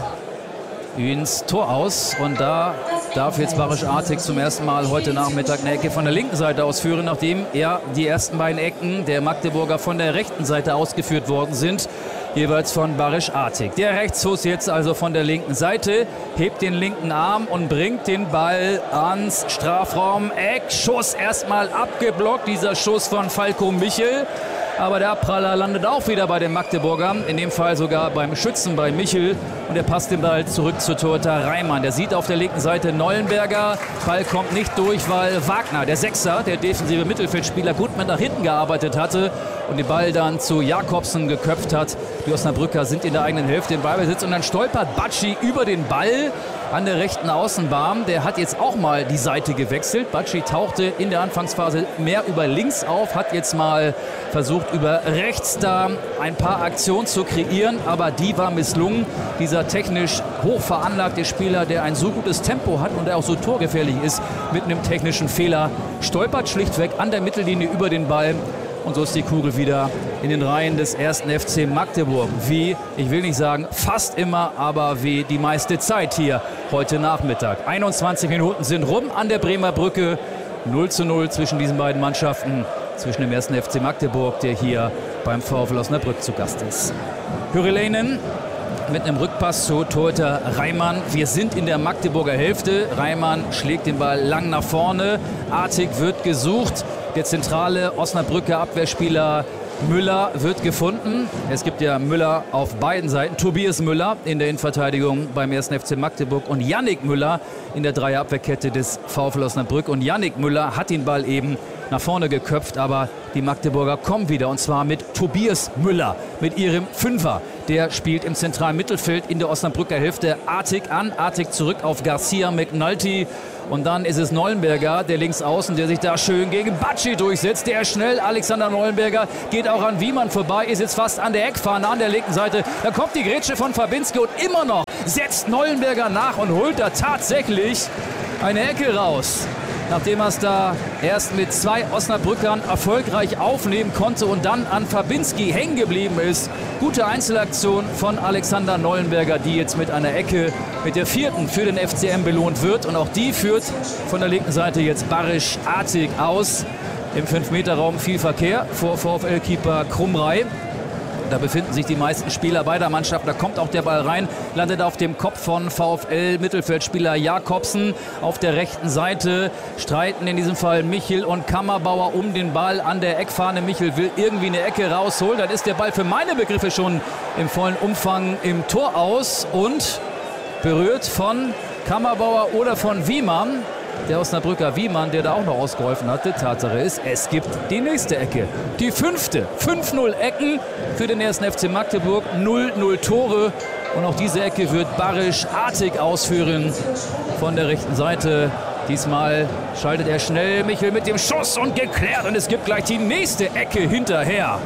ins Tor aus. Und da darf jetzt Barisch Artig zum ersten Mal heute Nachmittag eine Ecke von der linken Seite ausführen, nachdem ja die ersten beiden Ecken der Magdeburger von der rechten Seite ausgeführt worden sind. Jeweils von Barisch Artig. Der Rechtsfuß jetzt also von der linken Seite, hebt den linken Arm und bringt den Ball ans Strafraum-Eck. Schuss erstmal abgeblockt, dieser Schuss von Falco Michel. Aber der Abpraller landet auch wieder bei den Magdeburgern, in dem Fall sogar beim Schützen bei Michel. Und er passt den Ball zurück zu Torhüter Reimann. Der sieht auf der linken Seite Neuenberger. Ball kommt nicht durch, weil Wagner, der Sechser, der defensive Mittelfeldspieler, gut mit nach hinten gearbeitet hatte und den Ball dann zu Jakobsen geköpft hat. Die Osnabrücker sind in der eigenen Hälfte im Ballbesitz und dann stolpert Batschi über den Ball an der rechten Außenbahn. Der hat jetzt auch mal die Seite gewechselt. Batschi tauchte in der Anfangsphase mehr über links auf, hat jetzt mal versucht, über rechts da ein paar Aktionen zu kreieren, aber die war misslungen. Dieser technisch hoch veranlagte Spieler, der ein so gutes Tempo hat und der auch so torgefährlich ist, mit einem technischen Fehler, stolpert schlichtweg an der Mittellinie über den Ball. Und so ist die Kugel wieder in den Reihen des ersten F C Magdeburg. Wie, ich will nicht sagen fast immer, aber wie die meiste Zeit hier heute Nachmittag. einundzwanzig Minuten sind rum an der Bremer Brücke. null zu null zwischen diesen beiden Mannschaften. Zwischen dem ersten F C Magdeburg, der hier beim VfL Osnabrück zu Gast ist. Hyriläinen mit einem Rückpass zu Torhüter Reimann. Wir sind in der Magdeburger Hälfte. Reimann schlägt den Ball lang nach vorne. Artig wird gesucht. Der zentrale Osnabrücker Abwehrspieler Müller wird gefunden. Es gibt ja Müller auf beiden Seiten. Tobias Müller in der Innenverteidigung beim ersten F C Magdeburg und Yannick Müller in der Dreierabwehrkette des VfL Osnabrück. Und Yannick Müller hat den Ball eben nach vorne geköpft, aber die Magdeburger kommen wieder, und zwar mit Tobias Müller, mit ihrem Fünfer. Der spielt im zentralen Mittelfeld in der Osnabrücker Hälfte. Artig an, Artig zurück auf Garcia McNulty. Und dann ist es Neuenberger, der Linksaußen, der sich da schön gegen Batschi durchsetzt. Der ist schnell, Alexander Neuenberger geht auch an Wiemann vorbei, ist jetzt fast an der Eckfahne an der linken Seite. Da kommt die Grätsche von Fabinski und immer noch setzt Neuenberger nach und holt da tatsächlich eine Ecke raus. Nachdem er es da erst mit zwei Osnabrückern erfolgreich aufnehmen konnte und dann an Fabinski hängen geblieben ist. Gute Einzelaktion von Alexander Neuenberger, die jetzt mit einer Ecke, mit der vierten für den F C M belohnt wird. Und auch die führt von der linken Seite jetzt Barisch Artig aus. Im fünf Meter Raum viel Verkehr vor VfL-Keeper Krumrei. Da befinden sich die meisten Spieler beider Mannschaften. Da kommt auch der Ball rein, landet auf dem Kopf von VfL-Mittelfeldspieler Jakobsen. Auf der rechten Seite streiten in diesem Fall Michel und Kammerbauer um den Ball an der Eckfahne. Michel will irgendwie eine Ecke rausholen. Dann ist der Ball für meine Begriffe schon im vollen Umfang im Tor aus und berührt von Kammerbauer oder von Wiemann. Der Osnabrücker Wiemann, der da auch noch ausgeholfen hatte. Tatsache ist, es gibt die nächste Ecke. Die fünfte. fünf null Ecken für den ersten F C Magdeburg. null null Tore. Und auch diese Ecke wird Barisch Artig ausführen von der rechten Seite. Diesmal schaltet er schnell Michel mit dem Schuss und geklärt. Und es gibt gleich die nächste Ecke hinterher.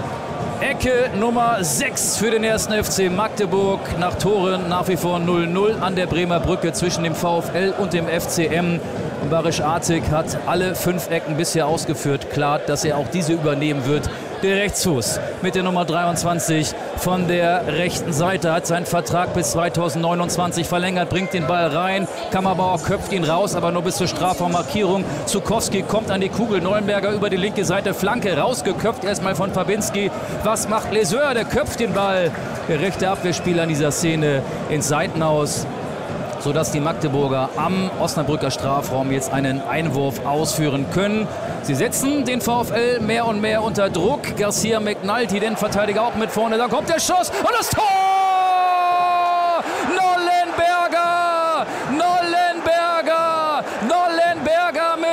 Ecke Nummer sechs für den ersten F C Magdeburg. Nach Toren nach wie vor null null an der Bremer Brücke zwischen dem VfL und dem F C M. Und Barisch Artig hat alle fünf Ecken bisher ausgeführt. Klar, dass er auch diese übernehmen wird. Der Rechtsfuß mit der Nummer dreiundzwanzig von der rechten Seite hat seinen Vertrag bis zweitausendneunundzwanzig verlängert, bringt den Ball rein. Kammerbauer köpft ihn raus, aber nur bis zur Strafraummarkierung. Zukowski kommt an die Kugel. Neuenberger über die linke Seite, Flanke rausgeköpft, erstmal von Fabinski. Was macht Leseur? Der köpft den Ball. Der rechte Abwehrspieler in dieser Szene ins Seitenhaus, sodass die Magdeburger am Osnabrücker Strafraum jetzt einen Einwurf ausführen können. Sie setzen den VfL mehr und mehr unter Druck. Garcia McNulty, den Verteidiger, auch mit vorne. Da kommt der Schuss und das Tor!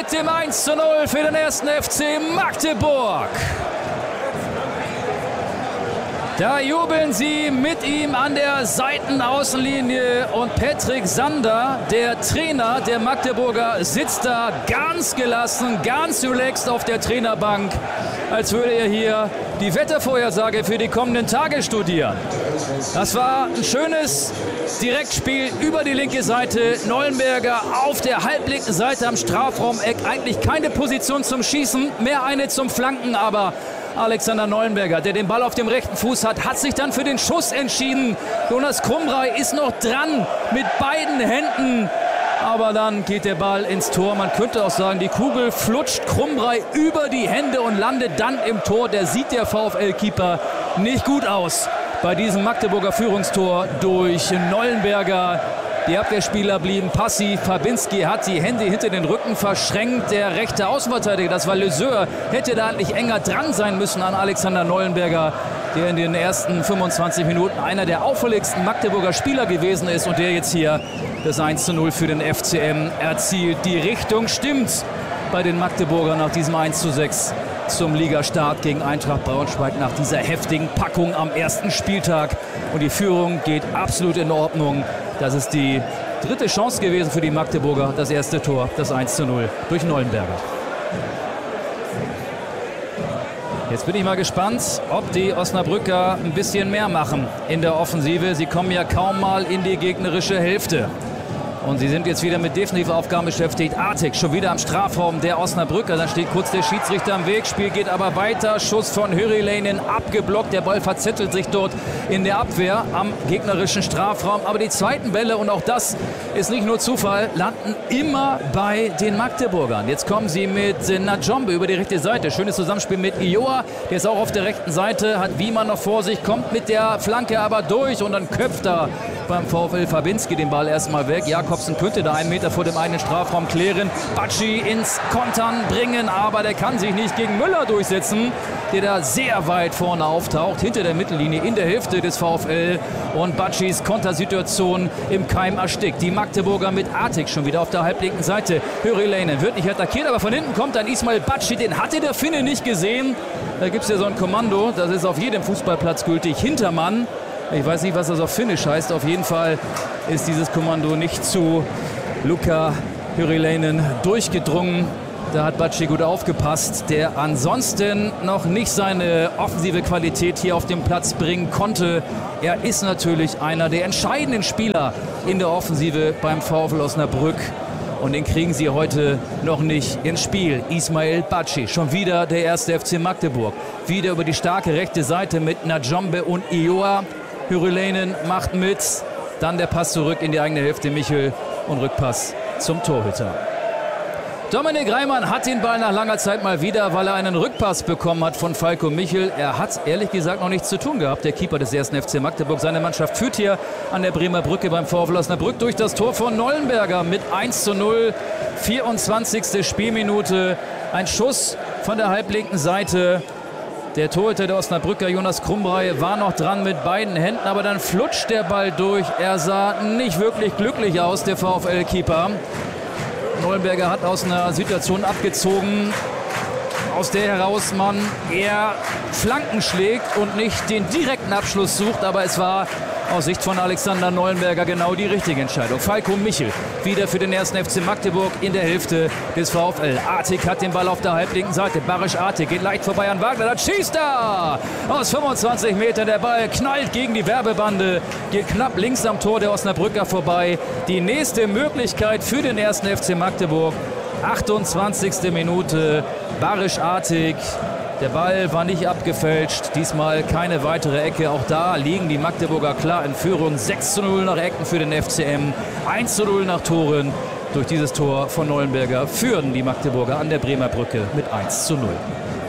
mit dem eins zu null für den ersten F C Magdeburg. Da jubeln sie mit ihm an der Seitenaußenlinie und Patrick Sander, der Trainer der Magdeburger, sitzt da ganz gelassen, ganz relaxed auf der Trainerbank, als würde er hier die Wettervorhersage für die kommenden Tage studieren. Das war ein schönes Direktspiel über die linke Seite. Neuenberger auf der halblinken Seite am Strafraumeck. Eigentlich keine Position zum Schießen, mehr eine zum Flanken, aber Alexander Neuenberger, der den Ball auf dem rechten Fuß hat, hat sich dann für den Schuss entschieden. Jonas Krumbrei ist noch dran mit beiden Händen. Aber dann geht der Ball ins Tor. Man könnte auch sagen, die Kugel flutscht Krumbrei über die Hände und landet dann im Tor. Der sieht der VfL-Keeper nicht gut aus bei diesem Magdeburger Führungstor durch Neuenberger. Die Abwehrspieler blieben passiv. Fabinski hat die Hände hinter den Rücken verschränkt. Der rechte Außenverteidiger, das war Leseur, hätte da eigentlich enger dran sein müssen an Alexander Neuenberger, der in den ersten fünfundzwanzig Minuten einer der auffälligsten Magdeburger Spieler gewesen ist und der jetzt hier das eins zu null für den F C M erzielt. Die Richtung stimmt bei den Magdeburgern nach diesem eins zu sechs zum Ligastart gegen Eintracht Braunschweig nach dieser heftigen Packung am ersten Spieltag. Und die Führung geht absolut in Ordnung. Das ist die dritte Chance gewesen für die Magdeburger. Das erste Tor, das eins zu null durch Neuenberger. Jetzt bin ich mal gespannt, ob die Osnabrücker ein bisschen mehr machen in der Offensive. Sie kommen ja kaum mal in die gegnerische Hälfte. Und sie sind jetzt wieder mit Defensivaufgaben beschäftigt. Artig schon wieder am Strafraum der Osnabrücker. Dann steht kurz der Schiedsrichter am Weg. Spiel geht aber weiter. Schuss von Hyriläinen abgeblockt. Der Ball verzettelt sich dort in der Abwehr am gegnerischen Strafraum. Aber die zweiten Bälle, und auch das ist nicht nur Zufall, landen immer bei den Magdeburgern. Jetzt kommen sie mit Najombe über die rechte Seite. Schönes Zusammenspiel mit Ioa. Der ist auch auf der rechten Seite. Hat Wiemann noch vor sich. Kommt mit der Flanke aber durch. Und dann köpft er beim VfL Fabinski den Ball erstmal weg. Jakobsen könnte da einen Meter vor dem eigenen Strafraum klären. Batschi ins Kontern bringen, aber der kann sich nicht gegen Müller durchsetzen, der da sehr weit vorne auftaucht, hinter der Mittellinie in der Hälfte des VfL. Und Batschis Kontersituation im Keim erstickt. Die Magdeburger mit Artig schon wieder auf der halblinken Seite. Hyriläinen wird nicht attackiert, aber von hinten kommt dann Ismail Batschi. Den hatte der Finne nicht gesehen. Da gibt es ja so ein Kommando, das ist auf jedem Fußballplatz gültig. Hintermann. Ich weiß nicht, was das auf Finnisch heißt. Auf jeden Fall ist dieses Kommando nicht zu Luka Hyriläinen durchgedrungen. Da hat Batschi gut aufgepasst, der ansonsten noch nicht seine offensive Qualität hier auf den Platz bringen konnte. Er ist natürlich einer der entscheidenden Spieler in der Offensive beim VfL Osnabrück. Und den kriegen sie heute noch nicht ins Spiel. Ismail Batschi, schon wieder der erste F C Magdeburg. Wieder über die starke rechte Seite mit Najombe und Ioa. Hyriläinen macht mit. Dann der Pass zurück in die eigene Hälfte. Michel und Rückpass zum Torhüter. Dominik Reimann hat den Ball nach langer Zeit mal wieder, weil er einen Rückpass bekommen hat von Falco Michel. Er hat ehrlich gesagt noch nichts zu tun gehabt, der Keeper des ersten F C Magdeburg. Seine Mannschaft führt hier an der Bremer Brücke beim VfL Osnabrück durch das Tor von Neuenberger mit eins zu null. vierundzwanzigste Spielminute. Ein Schuss von der halblinken Seite. Der Torhüter der Osnabrücker, Jonas Krumbrei, war noch dran mit beiden Händen, aber dann flutscht der Ball durch. Er sah nicht wirklich glücklich aus, der VfL-Keeper. Neuenberger hat aus einer Situation abgezogen, aus der heraus man eher Flanken schlägt und nicht den direkten Abschluss sucht, aber es war aus Sicht von Alexander Neuenberger genau die richtige Entscheidung. Falco Michel wieder für den ersten F C Magdeburg in der Hälfte des VfL. Artig hat den Ball auf der halblinken Seite. Barisch Artig geht leicht vorbei an Wagner. Dann schießt er aus fünfundzwanzig Metern. Der Ball knallt gegen die Werbebande, geht knapp links am Tor der Osnabrücker vorbei. Die nächste Möglichkeit für den ersten F C Magdeburg. achtundzwanzigste Minute. Barisch Artig. Der Ball war nicht abgefälscht, diesmal keine weitere Ecke. Auch da liegen die Magdeburger klar in Führung. sechs zu null nach Ecken für den F C M, eins zu null nach Toren. Durch dieses Tor von Neuenberger führen die Magdeburger an der Bremer Brücke mit eins zu null.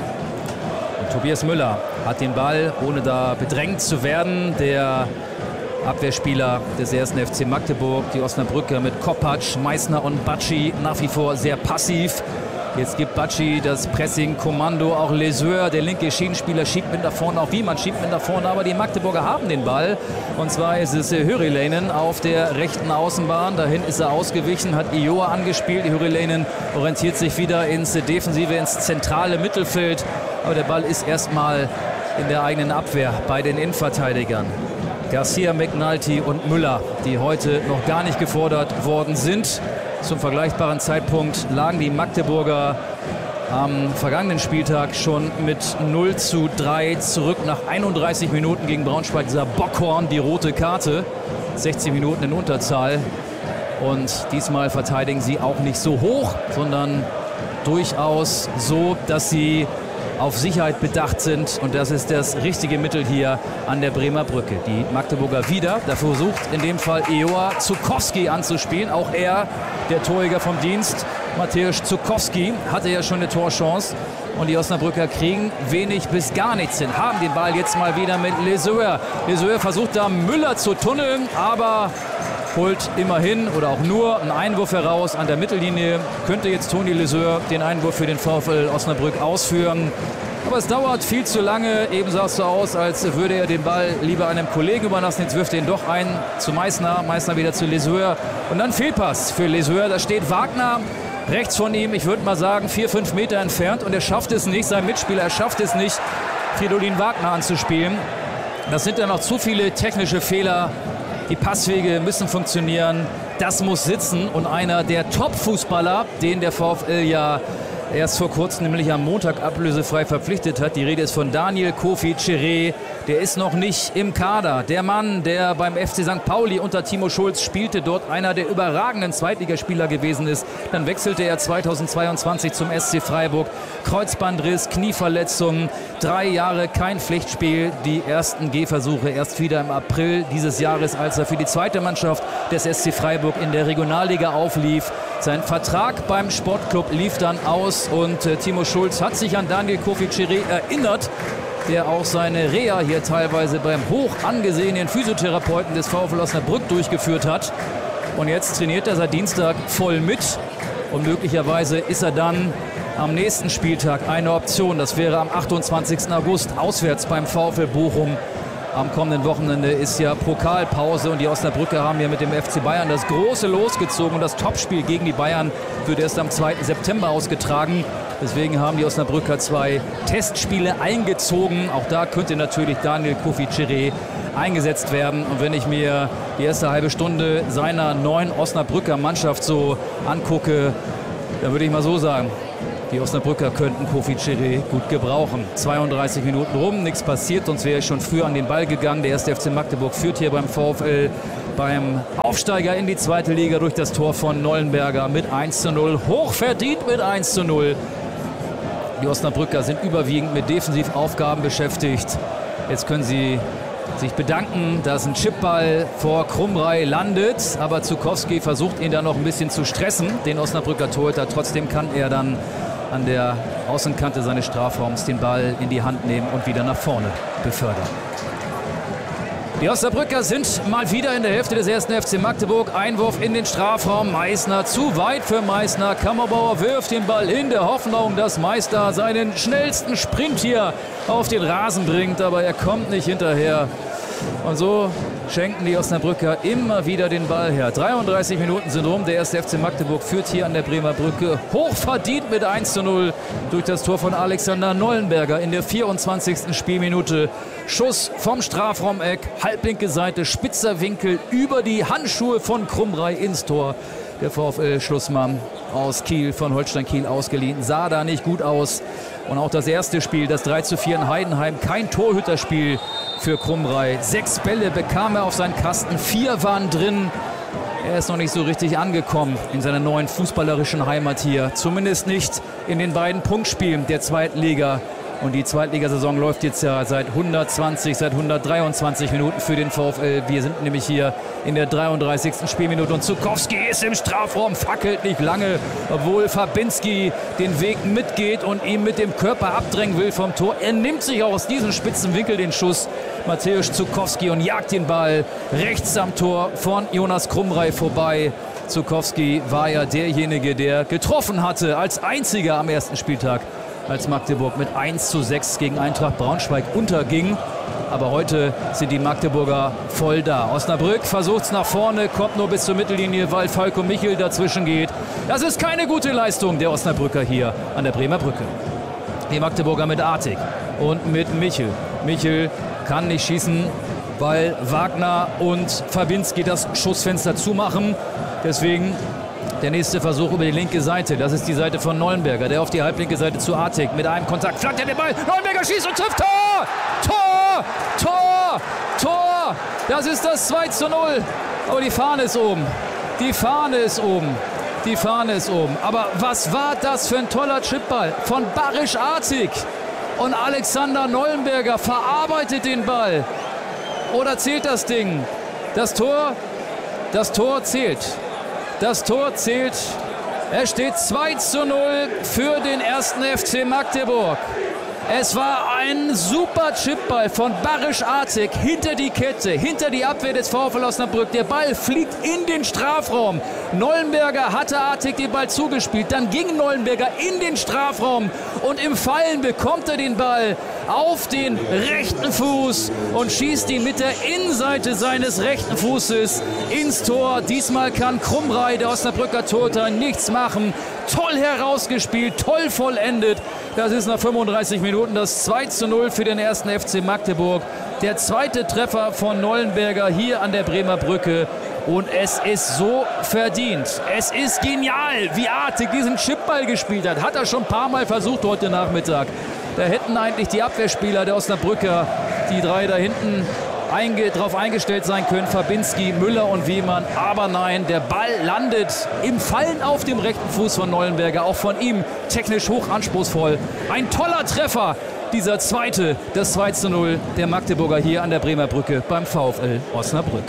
Und Tobias Müller hat den Ball, ohne da bedrängt zu werden. Der Abwehrspieler des ersten F C Magdeburg, die Osnabrücker mit Kopacz, Meissner und Batschi nach wie vor sehr passiv. Jetzt gibt Bacci das Pressing-Kommando, auch Leseur, der linke Schienenspieler, schiebt mit nach vorne, auch Wiemann schiebt mit nach vorne, aber die Magdeburger haben den Ball. Und zwar ist es Hyryläinen auf der rechten Außenbahn. Dahin ist er ausgewichen, hat Ioa angespielt. Hyryläinen orientiert sich wieder ins Defensive, ins zentrale Mittelfeld. Aber der Ball ist erstmal in der eigenen Abwehr bei den Innenverteidigern. Garcia, McNulty und Müller, die heute noch gar nicht gefordert worden sind. Zum vergleichbaren Zeitpunkt lagen die Magdeburger am vergangenen Spieltag schon mit null zu drei zurück nach einunddreißig Minuten gegen Braunschweig. Dieser Bockhorn, die rote Karte, sechzig Minuten in Unterzahl. Und diesmal verteidigen sie auch nicht so hoch, sondern durchaus so, dass sie auf Sicherheit bedacht sind. Und das ist das richtige Mittel hier an der Bremer Brücke. Die Magdeburger wieder. Da versucht in dem Fall Ioa Zukowski anzuspielen. Auch er, der Torjäger vom Dienst, Mateusz Zukowski, hatte ja schon eine Torchance. Und die Osnabrücker kriegen wenig bis gar nichts hin. Haben den Ball jetzt mal wieder mit Leseur. Leseur versucht da Müller zu tunneln, aber holt immerhin oder auch nur einen Einwurf heraus an der Mittellinie. Könnte jetzt Toni Leseur den Einwurf für den VfL Osnabrück ausführen. Aber es dauert viel zu lange. Eben sah es so aus, als würde er den Ball lieber einem Kollegen überlassen. Jetzt wirft er ihn doch ein zu Meißner. Meißner wieder zu Leseur. Und dann Fehlpass für Leseur. Da steht Wagner rechts von ihm. Ich würde mal sagen, vier, fünf Meter entfernt. Und er schafft es nicht, sein Mitspieler, er schafft es nicht, Fridolin Wagner anzuspielen. Das sind dann noch zu viele technische Fehler. Die Passwege müssen funktionieren, das muss sitzen. Und einer der Top-Fußballer, den der VfL ja erst vor kurzem, nämlich am Montag, ablösefrei verpflichtet hat. Die Rede ist von Daniel Kofi Cheré. Der ist noch nicht im Kader. Der Mann, der beim F C Sankt Pauli unter Timo Schulz spielte, dort einer der überragenden Zweitligaspieler gewesen ist. Dann wechselte er zweitausendzweiundzwanzig zum S C Freiburg. Kreuzbandriss, Knieverletzung, drei Jahre kein Pflichtspiel. Die ersten Gehversuche erst wieder im April dieses Jahres, als er für die zweite Mannschaft des S C Freiburg in der Regionalliga auflief. Sein Vertrag beim Sportclub lief dann aus und äh, Timo Schulz hat sich an Daniel Kofi Cheré erinnert, der auch seine Reha hier teilweise beim hoch angesehenen Physiotherapeuten des VfL Osnabrück durchgeführt hat. Und jetzt trainiert er seit Dienstag voll mit. Und möglicherweise ist er dann am nächsten Spieltag eine Option. Das wäre am achtundzwanzigsten August auswärts beim VfL Bochum. Am kommenden Wochenende ist ja Pokalpause und die Osnabrücker haben ja mit dem F C Bayern das große losgezogen. Und das Topspiel gegen die Bayern wird erst am zweiten September ausgetragen. Deswegen haben die Osnabrücker zwei Testspiele eingezogen. Auch da könnte natürlich Daniel Kofi Cheré eingesetzt werden. Und wenn ich mir die erste halbe Stunde seiner neuen Osnabrücker Mannschaft so angucke, dann würde ich mal so sagen, die Osnabrücker könnten Kofi Cheré gut gebrauchen. zweiunddreißig Minuten rum, nichts passiert, sonst wäre ich schon früher an den Ball gegangen. Der erste F C Magdeburg führt hier beim VfL beim Aufsteiger in die zweite Liga durch das Tor von Nollenberger mit eins zu null. Hochverdient mit eins zu null. Die Osnabrücker sind überwiegend mit Defensivaufgaben beschäftigt. Jetzt können sie sich bedanken, dass ein Chipball vor Krumrei landet. Aber Zukowski versucht ihn dann noch ein bisschen zu stressen, den Osnabrücker Torhüter. Trotzdem kann er dann an der Außenkante seines Strafraums den Ball in die Hand nehmen und wieder nach vorne befördern. Die Osnabrücker sind mal wieder in der Hälfte des ersten F C Magdeburg. Einwurf in den Strafraum. Meißner zu weit für Meißner. Kammerbauer wirft den Ball in der Hoffnung, dass Meißner seinen schnellsten Sprint hier auf den Rasen bringt. Aber er kommt nicht hinterher. Und so schenken die Osnabrücker immer wieder den Ball her. dreiunddreißig Minuten sind rum. Der erste F C Magdeburg führt hier an der Bremer Brücke hochverdient mit eins zu null durch das Tor von Alexander Nollenberger in der vierundzwanzigsten Spielminute. Schuss vom Strafraumeck, halblinke Seite, spitzer Winkel über die Handschuhe von Krumrei ins Tor. Der VfL-Schlussmann aus Kiel, von Holstein Kiel ausgeliehen, sah da nicht gut aus. Und auch das erste Spiel, das drei zu vier in Heidenheim, kein Torhüterspiel für Krumrei. Sechs Bälle bekam er auf seinen Kasten, vier waren drin. Er ist noch nicht so richtig angekommen in seiner neuen fußballerischen Heimat hier. Zumindest nicht in den beiden Punktspielen der zweiten Liga. Und die Zweitligasaison läuft jetzt ja seit hundertzwanzig, seit hundertdreiundzwanzig Minuten für den VfL. Wir sind nämlich hier in der dreiunddreißigsten Spielminute. Und Zukowski ist im Strafraum, fackelt nicht lange, obwohl Fabinski den Weg mitgeht und ihm mit dem Körper abdrängen will vom Tor. Er nimmt sich auch aus diesem spitzen Winkel den Schuss, Mateusz Zukowski, und jagt den Ball rechts am Tor von Jonas Krumrei vorbei. Zukowski war ja derjenige, der getroffen hatte als einziger am ersten Spieltag, als Magdeburg mit eins zu sechs gegen Eintracht Braunschweig unterging. Aber heute sind die Magdeburger voll da. Osnabrück versucht es nach vorne, kommt nur bis zur Mittellinie, weil Falco Michel dazwischen geht. Das ist keine gute Leistung der Osnabrücker hier an der Bremer Brücke. Die Magdeburger mit Artig und mit Michel. Michel kann nicht schießen, weil Wagner und Fabinski das Schussfenster zumachen. Deswegen der nächste Versuch über die linke Seite. Das ist die Seite von Neuenberger, der auf die halblinke Seite zu Artig mit einem Kontakt flankt er den Ball. Neuenberger schießt und trifft. Tor! Tor! Tor! Tor! Das ist das zwei zu null. Aber die Fahne ist oben. Die Fahne ist oben. Die Fahne ist oben. Aber was war das für ein toller Chipball von Barisch Artig? Und Alexander Neuenberger verarbeitet den Ball. Oder zählt das Ding? Das Tor, das Tor zählt. Das Tor zählt. Es steht zwei zu null für den ersten F C Magdeburg. Es war ein super Chipball von Barisch Artig hinter die Kette, hinter die Abwehr des VfL Osnabrück. Der Ball fliegt in den Strafraum. Neuenberger hatte Artig den Ball zugespielt. Dann ging Neuenberger in den Strafraum und im Fallen bekommt er den Ball auf den rechten Fuß und schießt ihn mit der Innenseite seines rechten Fußes ins Tor. Diesmal kann Krumrei, der Osnabrücker Torhüter, nichts machen. Toll herausgespielt, toll vollendet. Das ist nach fünfunddreißig Minuten das zwei zu null für den ersten F C Magdeburg. Der zweite Treffer von Neuenberger hier an der Bremer Brücke. Und es ist so verdient. Es ist genial, wie Artig diesen Chipball gespielt hat. Hat er schon ein paar Mal versucht heute Nachmittag. Da hätten eigentlich die Abwehrspieler der Osnabrücker, die drei da hinten, einge drauf eingestellt sein können. Fabinski, Müller und Wehmann. Aber nein, der Ball landet im Fallen auf dem rechten Fuß von Neuenberger. Auch von ihm technisch hoch anspruchsvoll. Ein toller Treffer, dieser zweite, das zwei zu null der Magdeburger hier an der Bremer Brücke beim VfL Osnabrück.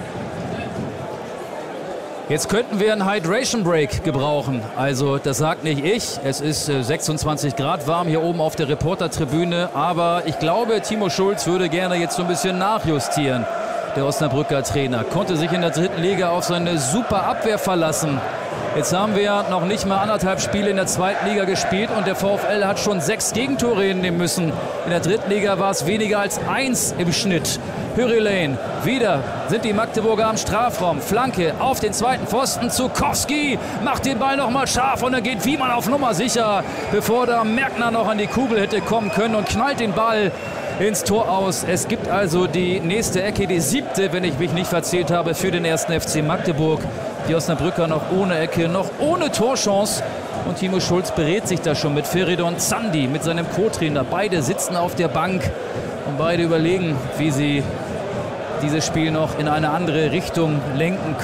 Jetzt könnten wir einen Hydration Break gebrauchen. Also das sagt nicht ich. Es ist äh, sechsundzwanzig Grad warm hier oben auf der Reportertribüne. Aber ich glaube, Timo Schulz würde gerne jetzt so ein bisschen nachjustieren. Der Osnabrücker Trainer konnte sich in der dritten Liga auf seine super Abwehr verlassen. Jetzt haben wir noch nicht mal anderthalb Spiele in der zweiten Liga gespielt und der VfL hat schon sechs Gegentore hinnehmen müssen. In der dritten Liga war es weniger als eins im Schnitt. Hürrelane, wieder sind die Magdeburger am Strafraum. Flanke auf den zweiten Pfosten. Zukowski macht den Ball noch mal scharf und dann geht Wiemann auf Nummer sicher, bevor da Merkner noch an die Kugel hätte kommen können und knallt den Ball ins Tor aus. Es gibt also die nächste Ecke, die siebte, wenn ich mich nicht verzählt habe, für den ersten F C Magdeburg. Die Osnabrücker noch ohne Ecke, noch ohne Torchance. Und Timo Schulz berät sich da schon mit Feridun Zandi, mit seinem Co-Trainer. Beide sitzen auf der Bank und beide überlegen, wie sie dieses Spiel noch in eine andere Richtung lenken können.